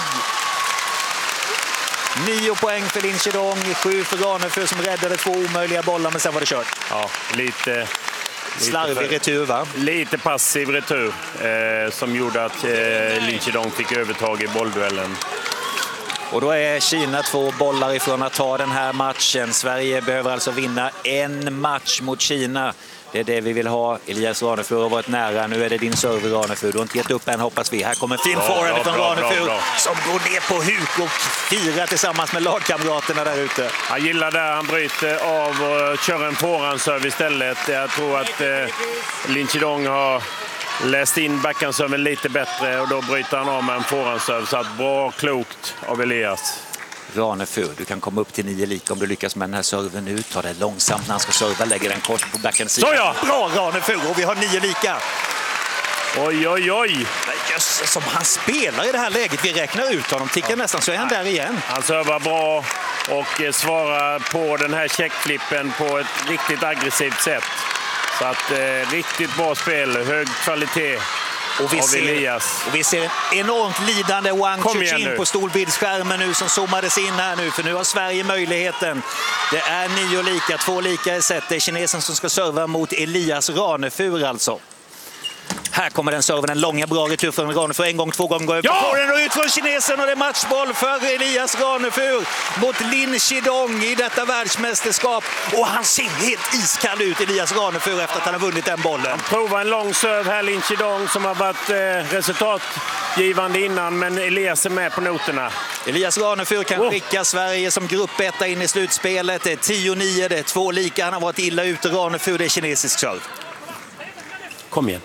Nio poäng för Lin Chidong, sju för Ranefur som räddade två omöjliga bollar, men sen var det kört. Ja, lite... Slarvig för, retur, va? Lite passiv retur eh, som gjorde att eh, Lin Chidong fick övertag i bollduellen. Och då är Kina två bollar ifrån att ta den här matchen. Sverige behöver alltså vinna en match mot Kina. Det är det vi vill ha. Elias Ranefur har varit nära. Nu är det din server, Ranefur. Du har inte gett upp än, hoppas vi. Här kommer fin bra, forehand från bra, Ranefur bra, bra. som går ner på huk och firar tillsammans med lagkamraterna där ute. Han gillar där. Han bryter av och kör en forehandserve istället. Jag tror att eh, Lin Chidong har läst in backhandserven lite bättre och då bryter han av med en forehandserve. Så att bra, klokt av Elias. Ranefur, du kan komma upp till nio lika om du lyckas med den här serven nu. Ta det långsamt när han ska serva, lägger den kort på backhandsidan. Så ja! Bra Ranefur, och vi har nio lika. Oj, oj, oj! Just som han spelar i det här läget. Vi räknar ut honom, tickar ja. nästan, så är han där igen. Han servar bra och svarar på den här checkflippen på ett riktigt aggressivt sätt. Så att eh, riktigt bra spel, hög kvalitet. Och vi, ser, och vi ser en enormt lidande Wang Chuqin på storbildsskärmen nu som zoomades in här nu. För nu har Sverige möjligheten. Det är nio lika, två lika i set. Det är kinesen som ska serva mot Elias Ranefur alltså. Här kommer den serven, en långa bra retur från Ranefur. En gång, två gånger. Ja! Får den och ut från kinesen och det är matchboll för Elias Ranefur mot Lin Chidong i detta världsmästerskap. Och han ser helt iskall ut, Elias Ranefur, efter att han har vunnit den bollen. Prova en lång serve här, Lin Chidong, som har varit eh, resultatgivande innan, men Elias är med på noterna. Elias Ranefur kan Oh. skicka Sverige som gruppetta in i slutspelet. Det är tio nio, det är två lika. Han har varit illa ute, Ranefur, det är kinesisk serve. Kom igen.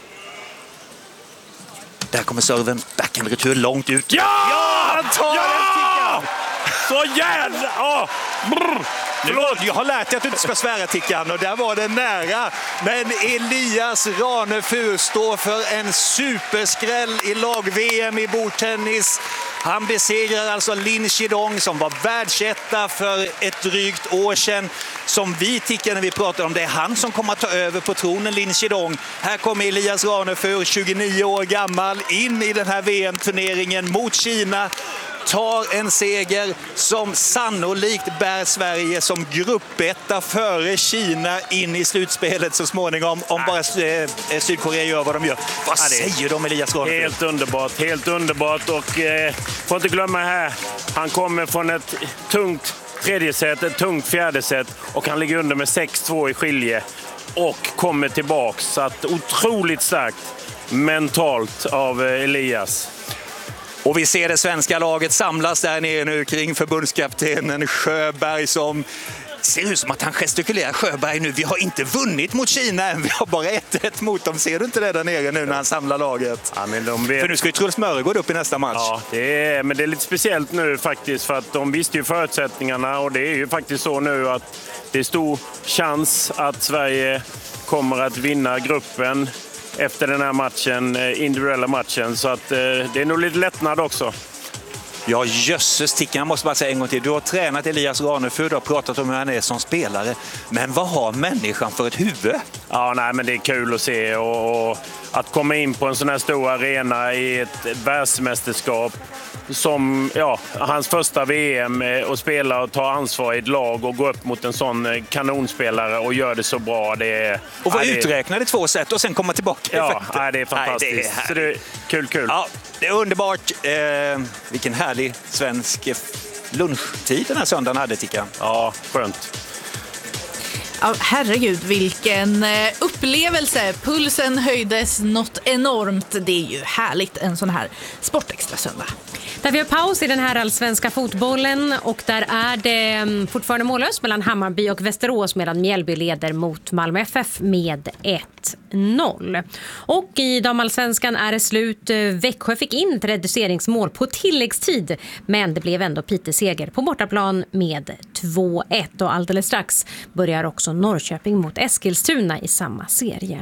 Där kommer serven, backhand-retur långt ut. Ja! Ja, han tar Ja! den, Tickan! Så jävla... Oh. Brr. Förlåt, jag har lärt dig att du inte ska svära, Tickan, och där var det nära. Men Elias Ranefur står för en superskräll i lag-V M i bordtennis. Han besegrar alltså Lin Chidong som var världsetta för ett drygt år sedan. Som vi tycker när vi pratar om det, är han som kommer att ta över på tronen, Lin Chidong. Här kommer Elias Ranefur, tjugonio år gammal, in i den här V M-turneringen mot Kina. Tar en seger som sannolikt bär Sverige som gruppetta före Kina in i slutspelet så småningom, om bara eh, Sydkorea gör vad de gör. Vad Ja, det säger de, Elias Ranefur? Helt underbart, helt underbart. Och eh, får inte glömma här, han kommer från ett tungt tredje set, ett tungt fjärde set, och han ligger under med sex två i skilje och kommer tillbaka. Så att otroligt starkt mentalt av eh, Elias. Och vi ser det svenska laget samlas där nere nu kring förbundskaptenen Sjöberg, som ser ut som att han gestikulerar. Sjöberg nu, vi har inte vunnit mot Kina än, vi har bara ett ett mot dem. Ser du inte det där nere nu när han samlar laget? Ja, men de vet... För nu ska ju Truls Mörgård upp i nästa match. Ja, det är, men det är lite speciellt nu faktiskt, för att de visste ju förutsättningarna, och det är ju faktiskt så nu att det är stor chans att Sverige kommer att vinna gruppen efter den här matchen, individuella matchen, så att eh, det är nog lite lättnad också. Ja, jösses, Tickan, jag måste bara säga en gång till. Du har tränat Elias Ranefur, du har pratat om hur han är som spelare. Men vad har människan för ett huvud? Ja, nej, men det är kul att se, och, och att komma in på en sån här stor arena i ett världsmästerskap som, ja, hans första V M, och spela och ta ansvar i ett lag och gå upp mot en sån kanonspelare och göra det så bra. Det är, och vara nej, det, uträknade två sätt och sen komma tillbaka. Ja, nej, det är fantastiskt. Nej, det är så det är kul, kul. Ja, det är underbart. Eh, vilken härlig svensk lunchtid den här söndagen hade, Tickan. Ja, skönt. Ja, herregud, vilken upplevelse. Pulsen höjdes något enormt. Det är ju härligt, en sån här sportextra söndag. Där vi har paus i den här allsvenska fotbollen, och där är det fortfarande mållöst mellan Hammarby och Västerås, medan Mjällby leder mot Malmö F F med ett noll. Och i damallsvenskan är det slut. Växjö fick in ett reduceringsmål på tilläggstid, men det blev ändå Piteå-seger på bortaplan med två ett, och alldeles strax börjar också Norrköping mot Eskilstuna i samma serie.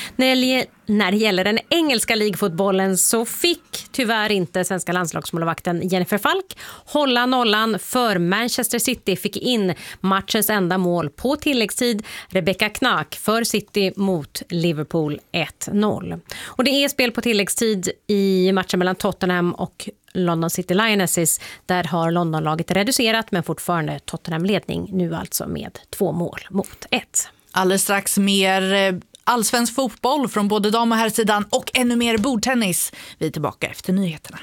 När det gäller den engelska ligfotbollen så fick tyvärr inte svenska landslagsmålvakten Jennifer Falk hålla nollan, för Manchester City fick in matchens enda mål på tilläggstid. Rebecca Knack för City mot Liverpool ett noll. Och det är spel på tilläggstid i matchen mellan Tottenham och London City Lionesses. Där har Londonlaget reducerat, men fortfarande Tottenham-ledning nu alltså med två mål mot ett. Alldeles strax mer allsvensk fotboll från både dam- och herrsidan, och ännu mer bordtennis. Vi är tillbaka efter nyheterna.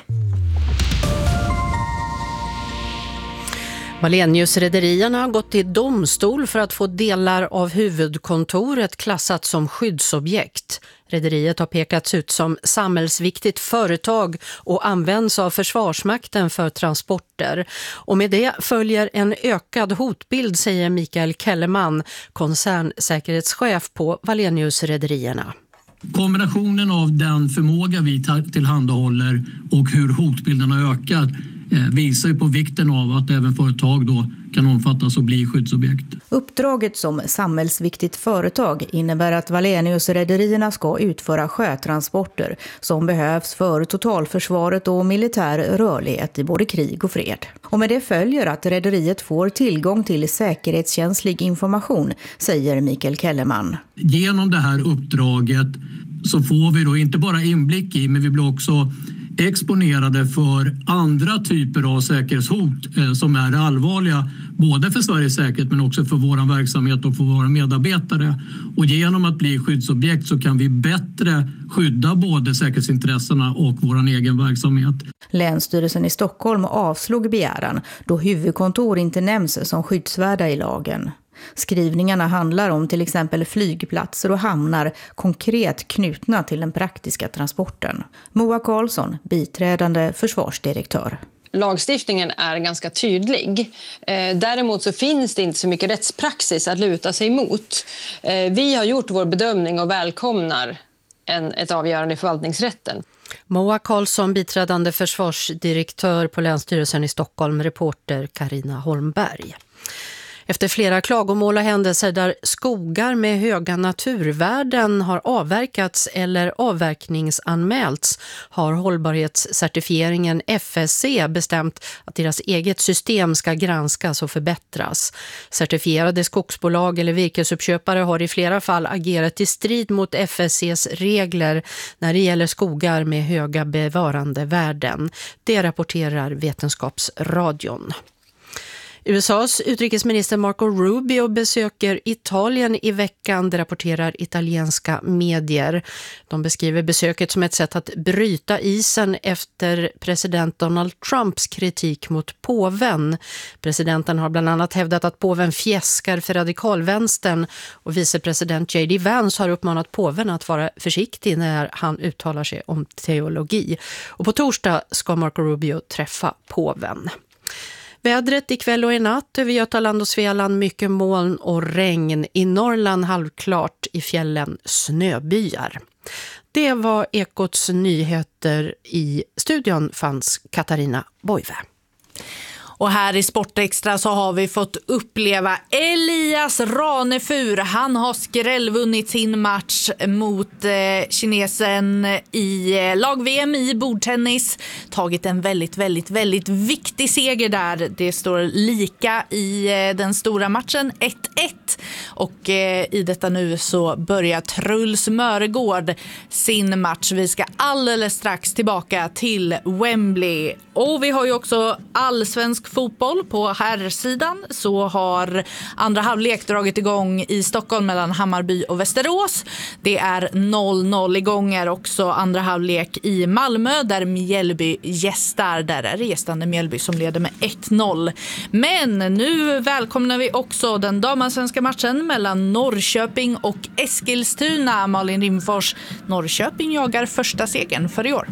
Wallenius-rederierna har gått till domstol för att få delar av huvudkontoret klassat som skyddsobjekt. Rederiet har pekats ut som samhällsviktigt företag och används av Försvarsmakten för transporter. Och med det följer en ökad hotbild, säger Mikael Kellerman, koncernsäkerhetschef på Wallenius-rederierna. Kombinationen av den förmåga vi tillhandahåller och hur hotbilden har ökat visar ju på vikten av att även företag då kan omfattas och bli skyddsobjekt. Uppdraget som samhällsviktigt företag innebär att Wallenius-rederierna ska utföra sjötransporter som behövs för totalförsvaret och militär rörlighet i både krig och fred. Och med det följer att rederiet får tillgång till säkerhetskänslig information, säger Mikael Kellerman. Genom det här uppdraget så får vi då inte bara inblick i, men vi blir också exponerade för andra typer av säkerhetshot eh, som är allvarliga både för Sveriges säkerhet men också för vår verksamhet och för våra medarbetare. Och genom att bli skyddsobjekt så kan vi bättre skydda både säkerhetsintressena och vår egen verksamhet. Länsstyrelsen i Stockholm avslog begäran då huvudkontor inte nämns som skyddsvärda i lagen. Skrivningarna handlar om till exempel flygplatser och hamnar konkret knutna till den praktiska transporten. Moa Karlsson, biträdande försvarsdirektör. Lagstiftningen är ganska tydlig. Däremot så finns det inte så mycket rättspraxis att luta sig emot. Vi har gjort vår bedömning och välkomnar en, ett avgörande i förvaltningsrätten. Moa Karlsson, biträdande försvarsdirektör på Länsstyrelsen i Stockholm, reporter Carina Holmberg. Efter flera klagomål och händelser där skogar med höga naturvärden har avverkats eller avverkningsanmälts har hållbarhetscertifieringen F S C bestämt att deras eget system ska granskas och förbättras. Certifierade skogsbolag eller virkesuppköpare har i flera fall agerat i strid mot F S C:s regler när det gäller skogar med höga bevarandevärden. Det rapporterar Vetenskapsradion. U S A:s utrikesminister Marco Rubio besöker Italien i veckan, det rapporterar italienska medier. De beskriver besöket som ett sätt att bryta isen efter president Donald Trumps kritik mot påven. Presidenten har bland annat hävdat att påven fjäskar för radikalvänstern och vicepresident J D Vance har uppmanat påven att vara försiktig när han uttalar sig om teologi. Och på torsdag ska Marco Rubio träffa påven. Vädret ikväll och i natt över Götaland och Svealand mycket moln och regn. I Norrland halvklart, i fjällen snöbyar. Det var Ekots nyheter. I studion fanns Katarina Boive. Och här i Sportextra så har vi fått uppleva Elias Ranefur. Han har skrällvunnit sin match mot eh, kinesen i eh, lag-V M i bordtennis. Tagit en väldigt, väldigt, väldigt viktig seger där. Det står lika i eh, den stora matchen ett ett. Och eh, i detta nu så börjar Truls Mörgård sin match. Vi ska alldeles strax tillbaka till Wembley. Och vi har ju också allsvensk fotboll på herrsidan, så har andra halvlek dragit igång i Stockholm mellan Hammarby och Västerås. Det är noll noll igång är också andra halvlek i Malmö där Mjällby gästar. Där är det gästande Mjällby som leder med ett noll. Men nu välkomnar vi också den damallsvenska matchen mellan Norrköping och Eskilstuna. Malin Rimfors, Norrköping jagar första segern för i år.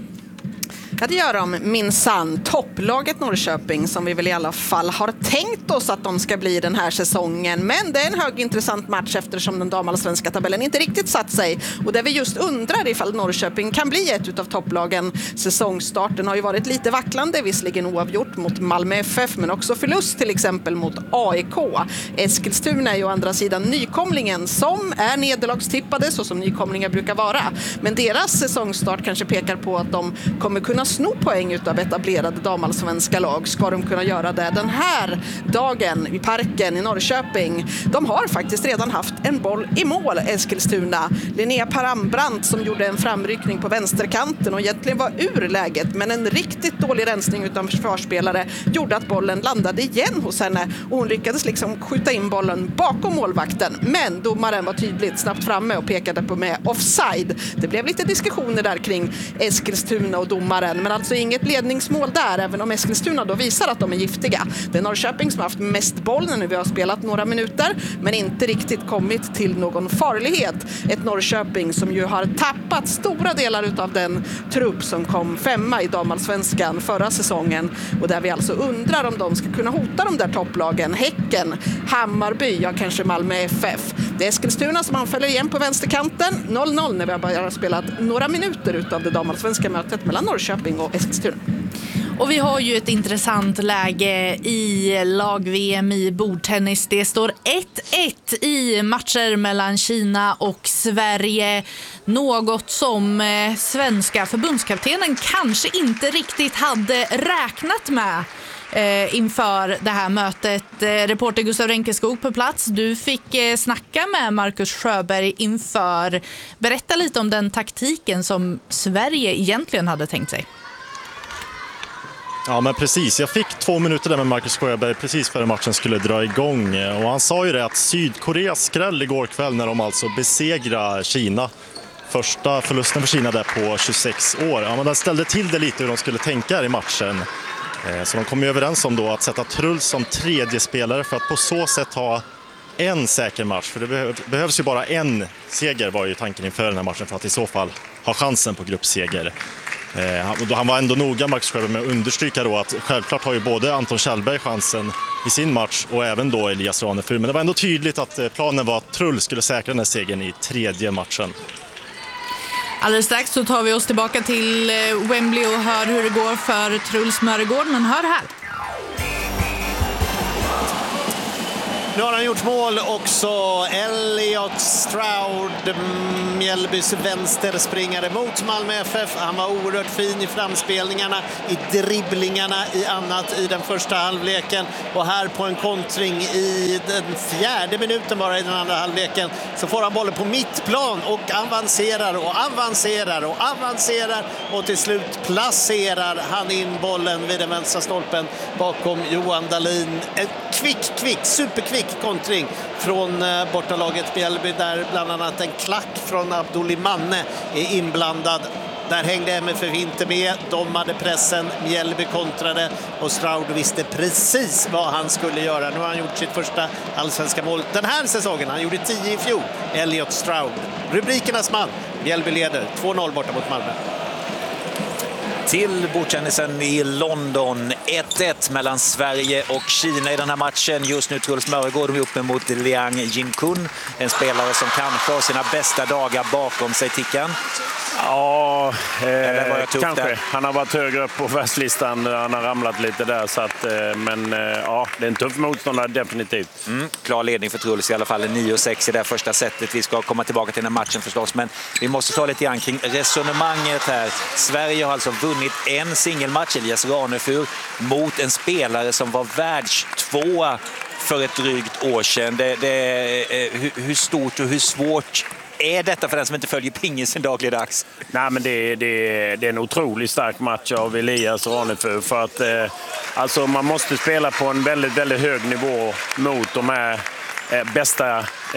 Ja, det gör de minsann. Topplaget Norrköping som vi väl i alla fall har tänkt oss att de ska bli den här säsongen. Men det är en högintressant match eftersom den damallsvenska tabellen inte riktigt satt sig. Och där vi just undrar ifall Norrköping kan bli ett av topplagen. Säsongstarten har ju varit lite vacklande, visserligen oavgjort mot Malmö F F men också förlust till exempel mot A I K. Eskilstuna är ju å andra sidan nykomlingen som är nederlagstippade så som nykomlingar brukar vara. Men deras säsongstart kanske pekar på att de kommer kunna sno poäng utav etablerade damallsvenska lag. Ska de kunna göra det den här dagen i parken i Norrköping? De har faktiskt redan haft en boll i mål, Eskilstuna. Linnea Parambrandt som gjorde en framryckning på vänsterkanten och egentligen var ur läget, men en riktigt dålig rensning utav försvarsspelare gjorde att bollen landade igen hos henne och hon lyckades liksom skjuta in bollen bakom målvakten. Men domaren var tydligt snabbt framme och pekade på med offside. Det blev lite diskussioner där kring Eskilstuna och domaren. Men alltså inget ledningsmål där, även om Eskilstuna då visar att de är giftiga. Det är Norrköping som har haft mest boll när vi har spelat några minuter, men inte riktigt kommit till någon farlighet. Ett Norrköping som ju har tappat stora delar av den trupp som kom femma i damallsvenskan förra säsongen. Och där vi alltså undrar om de ska kunna hota de där topplagen. Häcken, Hammarby, ja kanske Malmö F F. Det är Eskilstuna som anfaller igen på vänsterkanten. noll noll när vi har bara spelat några minuter utav det damallsvenska mötet mellan Norrköping och Eskilstuna. Och vi har ju ett intressant läge i lag-V M i bordtennis. Det står ett ett i matcher mellan Kina och Sverige. Något som eh, svenska förbundskaptenen kanske inte riktigt hade räknat med eh, inför det här mötet. Eh, reporter Gustav Renkeskog på plats. Du fick eh, snacka med Marcus Sjöberg inför. Berätta lite om den taktiken som Sverige egentligen hade tänkt sig. Ja, men precis. Jag fick två minuter där med Marcus Sjöberg precis före matchen skulle dra igång. Och han sa ju det att Sydkoreas skräll igår kväll när de alltså besegrade Kina. Första förlusten för Kina där på tjugosex år. Ja, men den ställde till det lite hur de skulle tänka här i matchen. Så de kom ju överens om då att sätta Truls som tredje spelare för att på så sätt ha en säker match. För det behövs ju bara en seger var ju tanken inför den här matchen för att i så fall ha chansen på gruppseger. Eh, han var ändå noga, Max Sjöberg, med att understryka då att självklart har ju både Anton Kjellberg chansen i sin match och även då Elias Ranefur. Men det var ändå tydligt att planen var att Trull skulle säkra den här segern i tredje matchen. Alldeles strax så tar vi oss tillbaka till Wembley och hör hur det går för Truls Mörgård, men hör här. Nu har han gjort mål också. Elliot Stroud, Mjällbys vänsterspringare mot Malmö F F. Han var oerhört fin i framspelningarna, i dribblingarna, i annat i den första halvleken. Och här på en kontring i den fjärde minuten bara i den andra halvleken så får han bollen på mittplan och avancerar och avancerar och avancerar och till slut placerar han in bollen vid den vänstra stolpen bakom Johan Dahlin. En kvick, kvick, superkvick kontring från bortalaget Mjällby där bland annat en klack från Abdoulimanne är inblandad. Där hängde M F F inte med, de hade pressen, Mjällby kontrade och Stroud visste precis vad han skulle göra. Nu har han gjort sitt första allsvenska mål den här säsongen, han gjorde tio i fjol. Elliot Stroud, rubrikernas man, Mjällby leder två noll borta mot Malmö. Till bordtenisen i London. ett ett mellan Sverige och Kina i den här matchen. Just nu Truls Mörgård upp mot Liang Jinkun. En spelare som kanske har sina bästa dagar bakom sig, Tickan. Ja, eh, kanske. Där? Han har varit högre upp på världslistan. Han har ramlat lite där. Så att, eh, men eh, ja, det är en tuff motståndare definitivt. Mm, klar ledning för Truls i alla fall. nio sex i det första setet. Vi ska komma tillbaka till den här matchen förstås. Men vi måste ta lite grann kring resonemanget här. Sverige har alltså vunnit en singelmatch, Elias Ranefur, mot en spelare som var världstvåa för ett drygt år sedan. Det, det, eh, hur, hur stort och hur svårt är detta för den som inte följer pingisen dagligdags? Nej, men det, det, det är en otroligt stark match av Elias Ranefur för att eh, alltså man måste spela på en väldigt, väldigt hög nivå mot de här eh, bästa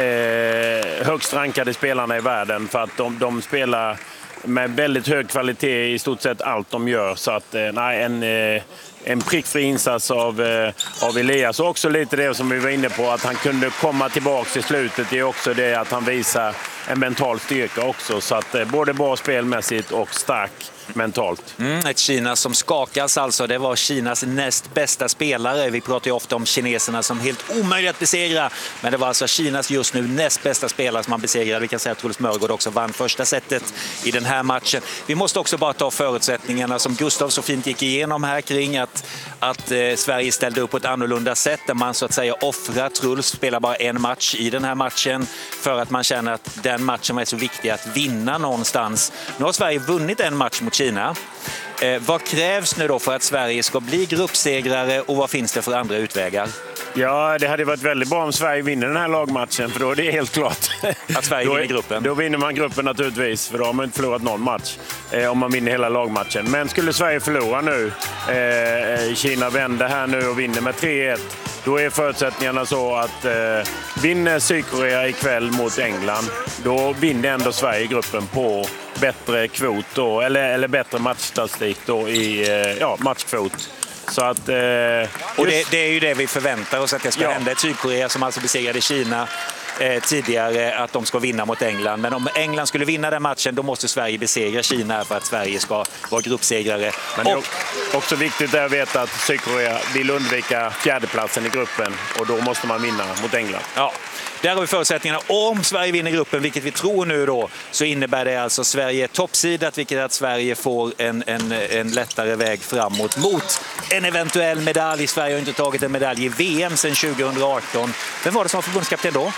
eh, högst rankade spelarna i världen för att de, de spelar med väldigt hög kvalitet i stort sett allt de gör. Så att eh, nej, en, eh, en prickfri insats av, eh, av Elias. Och också lite det som vi var inne på, att han kunde komma tillbaka till slutet. Det är också det att han visar en mental styrka också. Så att eh, både bra spelmässigt och stark mentalt. Mm, ett Kina som skakas alltså. Det var Kinas näst bästa spelare. Vi pratar ju ofta om kineserna som helt omöjligt att besegra. Men det var alltså Kinas just nu näst bästa spelare som man besegrade. Vi kan säga att Truls Mörgård också vann första setet i den här matchen. Vi måste också bara ta förutsättningarna som Gustav så fint gick igenom här kring att, att eh, Sverige ställde upp på ett annorlunda sätt där man så att säga offrar Truls, spelar bara en match i den här matchen för att man känner att den matchen är så viktig att vinna någonstans. Nu har Sverige vunnit en match mot Kina. Eh, vad krävs nu då för att Sverige ska bli gruppsegrare och vad finns det för andra utvägar? Ja, det hade varit väldigt bra om Sverige vinner den här lagmatchen, för då är det helt klart. Att Sverige då, vinner gruppen? Då vinner man gruppen naturligtvis, för då har man inte förlorat någon match eh, om man vinner hela lagmatchen. Men skulle Sverige förlora nu, eh, Kina vänder här nu och vinner med tre ett, då är förutsättningarna så att eh, vinner Sydkorea ikväll mot England, då vinner ändå Sverige gruppen på bättre kvot då, eller, eller bättre matchstatistik då i eh, ja, matchkvot. Så att, eh, och det, det är ju det vi förväntar oss att det ska ja. hända. Ett Sydkorea som alltså besegrade Kina eh, tidigare, att de ska vinna mot England. Men om England skulle vinna den matchen, då måste Sverige besegra Kina för att Sverige ska vara gruppsegrare. Men det är också viktigt att veta att Sydkorea vill undvika fjärdeplatsen i gruppen och då måste man vinna mot England. Ja. Där har vi förutsättningarna. Om Sverige vinner gruppen, vilket vi tror nu då, så innebär det alltså Sverige toppsidat, vilket är att Sverige får en, en, en lättare väg framåt mot en eventuell medalj. Sverige har inte tagit en medalj i V M sedan tjugo arton. Vem var det som var förbundskapten då?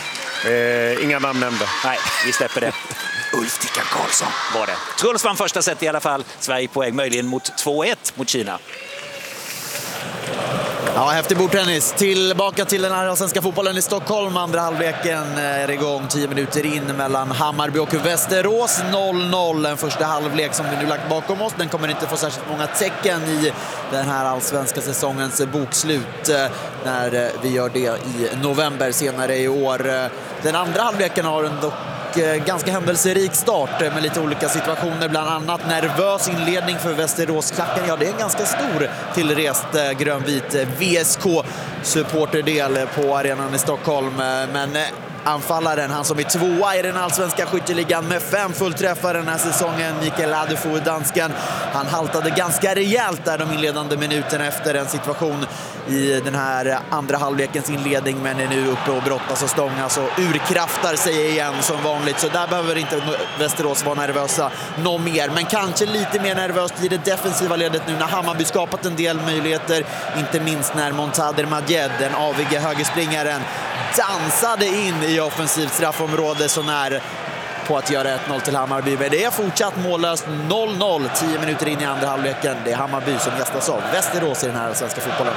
Eh, inga namn nämnda. Nej, vi släpper det. Ulf Tickan Karlsson var det. Truls vann första set i alla fall. Sverige på väg möjligen mot två ett mot Kina. Ja, häftig bordtennis. Tillbaka till den här svenska fotbollen i Stockholm. Andra halvleken är igång, tio minuter in mellan Hammarby och Västerås. noll noll, en första halvlek som vi nu lagt bakom oss. Den kommer inte få särskilt många tecken i den här allsvenska säsongens bokslut när vi gör det i november senare i år. Den andra halvleken har en dock ganska händelserik start med lite olika situationer, bland annat nervös inledning för Västerås-klacken. Ja, det är en ganska stor tillrest grönvit V S K-supporterdel på arenan i Stockholm, men anfallaren, han som är tvåa i den allsvenska skytteligan med fem fullträffar den här säsongen, Mikael Adefo, dansken, han haltade ganska rejält där de inledande minuterna efter en situation i den här andra halvlekens inledning, men är nu uppe och brottas och stångas och urkraftar sig igen som vanligt, så där behöver inte Västerås vara nervösa någon mer, men kanske lite mer nervöst i det defensiva ledet nu när Hammarby skapat en del möjligheter, inte minst när Montader Madjed, den avige högerspringaren, dansade in i offensivt straffområde så när på att göra ett noll till Hammarby. Men det är fortsatt mållöst noll noll, tio minuter in i andra halvleken. Det är Hammarby som gästas av Västerås i den här svenska fotbollen.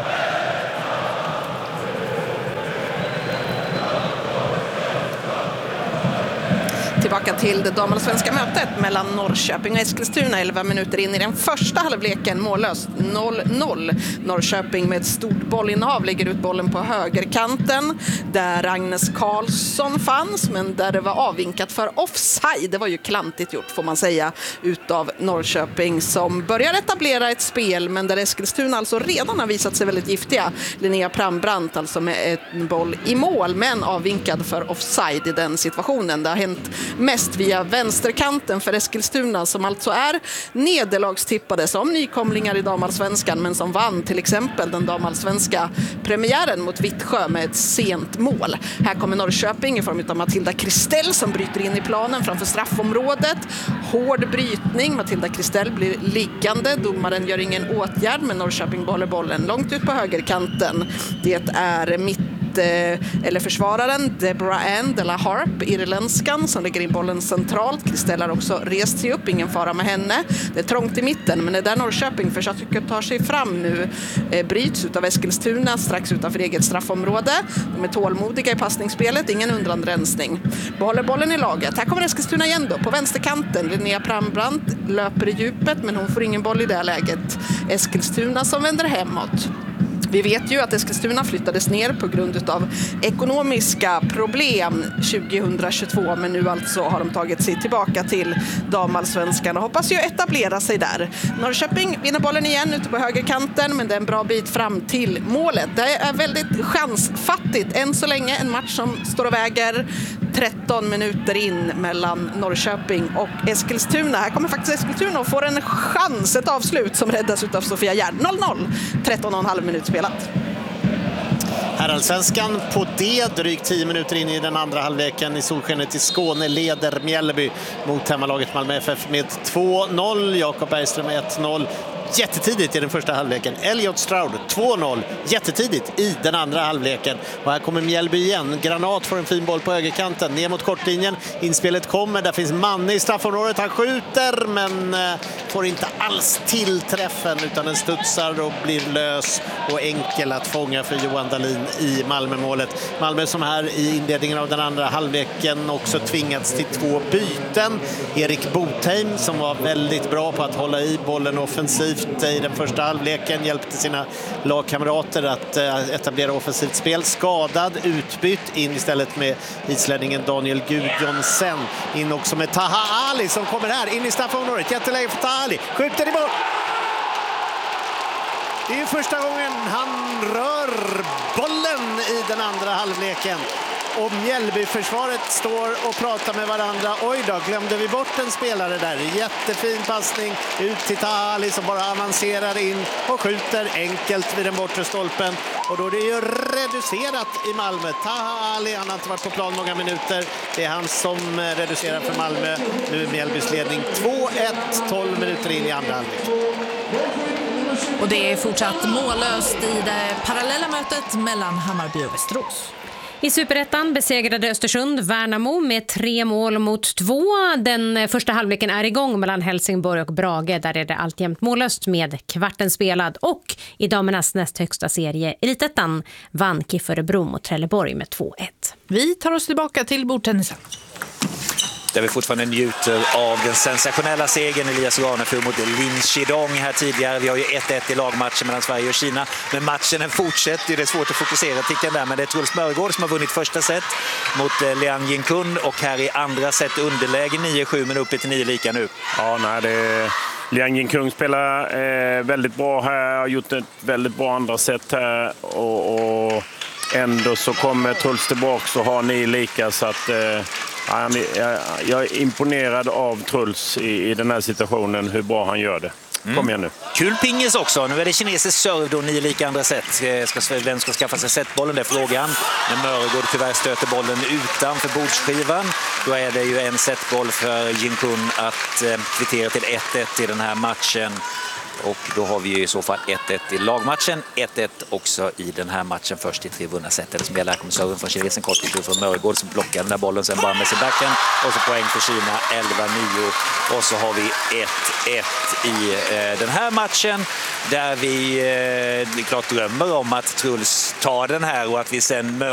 Tillbaka till det damallsvenska mötet mellan Norrköping och Eskilstuna, elva minuter in i den första halvleken, mållöst noll noll. Norrköping med ett stort bollinnehav lägger ut bollen på högerkanten där Agnes Karlsson fanns, men där det var avvinkat för offside. Det var ju klantigt gjort, får man säga, utav Norrköping som börjar etablera ett spel, men där Eskilstuna alltså redan har visat sig väldigt giftiga. Linnea Prambrant alltså med en boll i mål, men avvinkad för offside i den situationen. Det har hänt mest via vänsterkanten för Eskilstuna, som alltså är nederlagstippade som nykomlingar i damallsvenskan, men som vann till exempel den damallsvenska premiären mot Vittsjö med ett sent mål. Här kommer Norrköping i form av Matilda Kristell som bryter in i planen framför straffområdet. Hård brytning, Matilda Kristell blir liggande, domaren gör ingen åtgärd, men Norrköping bollar bollen långt ut på högerkanten. Det är mitt eller försvararen Deborah Ann de la Harp, irländskan, som lägger in bollen centralt. Kristell har också rest sig upp, ingen fara med henne. Det är trångt i mitten, men det är där Norrköping försöker ta sig fram nu. Eh, bryts ut av Eskilstuna strax utanför eget straffområde. De är tålmodiga i passningsspelet, ingen undranrensning. Behåller bollen i laget. Här kommer Eskilstuna igen då, på vänsterkanten. Linnea Prambrant löper i djupet, men hon får ingen boll i det läget. Eskilstuna som vänder hemåt. Vi vet ju att Eskilstuna flyttades ner på grund av ekonomiska problem tjugohundratjugotvå, men nu alltså har de tagit sig tillbaka till damallsvenskan och hoppas ju etablera sig där. Norrköping vinner bollen igen ute på högerkanten, men det är en bra bit fram till målet. Det är väldigt chansfattigt än så länge, en match som står och väger tretton minuter in mellan Norrköping och Eskilstuna. Här kommer faktiskt Eskilstuna och får en chans, ett avslut som räddas av Sofia Gärd. noll noll, tretton och en halv minut spelat. Herrallsvenskan på det, drygt tio minuter in i den andra halvleken i solskenet i Skåne leder Mjällby mot hemmalaget Malmö F F med två noll. Jakob Bergström ett noll. Jättetidigt i den första halvleken. Elliot Stroud två noll. Jättetidigt i den andra halvleken. Och här kommer Mjällby igen. Granat får en fin boll på högerkanten. Ner mot kortlinjen. Inspelet kommer. Där finns Manne i straffområdet. Han skjuter men eh, får inte alls till träffen, utan den studsar och blir lös och enkel att fånga för Johan Dahlin i Malmö-målet. Malmö som här i inledningen av den andra halvleken också tvingats till två byten. Erik Botheim som var väldigt bra på att hålla i bollen offensivt i den första halvleken, hjälpte sina lagkamrater att etablera offensivt spel. Skadad, utbytt, in istället med islänningen Daniel Gudjonsen. In också med Taha Ali som kommer här in i straffområdet. Jätteläge för Taha Ali. Skjuter i mål. Det är ju första gången han rör bollen i den andra halvleken. Och Mjällby-försvaret står och pratar med varandra. Oj då, glömde vi bort en spelare där. Jättefin passning ut till Tahali som bara avancerar in och skjuter enkelt vid den bortre stolpen. Och då är det ju reducerat i Malmö. Tahali, han har inte varit på plan många minuter. Det är han som reducerar för Malmö. Nu är Mjällbys ledning två ett, tolv minuter in i andra halvlek. Och det är fortsatt mållöst i det parallella mötet mellan Hammarby och Västerås. I Superettan besegrade Östersund Värnamo med tre mål mot två. Den första halvleken är igång mellan Helsingborg och Brage. Där är det alltjämt mållöst med kvarten spelad. Och i damernas näst högsta serie Elitettan vann Kifferebro mot Trelleborg med två ett. Vi tar oss tillbaka till bordtennisen. Där vi fortfarande njuter av den sensationella segern Elias Ranefur mot Lin Chidong här tidigare. Vi har ju ett ett i lagmatchen mellan Sverige och Kina. Men matchen den fortsätter. Det är svårt att fokusera ticken där. Men det är Truls Mörgård som har vunnit första set mot Liang Jinkun. Och här i andra set underläge nio sju men uppe till nio lika nu. Ja, nej, det är... Liang Jinkun spelar eh, väldigt bra här. Har gjort ett väldigt bra andra set här. Och, och ändå så kommer Truls tillbaka och har nio lika. Så att... Eh, Jag, jag är imponerad av Truls i, i den här situationen, hur bra han gör det. Mm. Kom igen nu. Kul pingis också. Nu är det kinesisk serve då, nio lika andra set. Ska, vem ska skaffa sig setbollen? Det är frågan. När Mörgård tyvärr stöter bollen utanför bordsskivan. Då är det ju en setboll för Jinkun att eh, kvittera till ett ett i den här matchen. Och då har vi ju i så fall ett ett i lagmatchen, ett ett också i den här matchen. Först i tre vunna set. Eller som jag lär kommer serven från kinesen, kort och från Mörgård som blockar den där bollen sen bara med sig backen. Och så poäng för Kina, elva nio. Och så har vi ett ett i eh, den här matchen. Där vi eh, klart drömmer om att Truls tar den här och att vi sen möter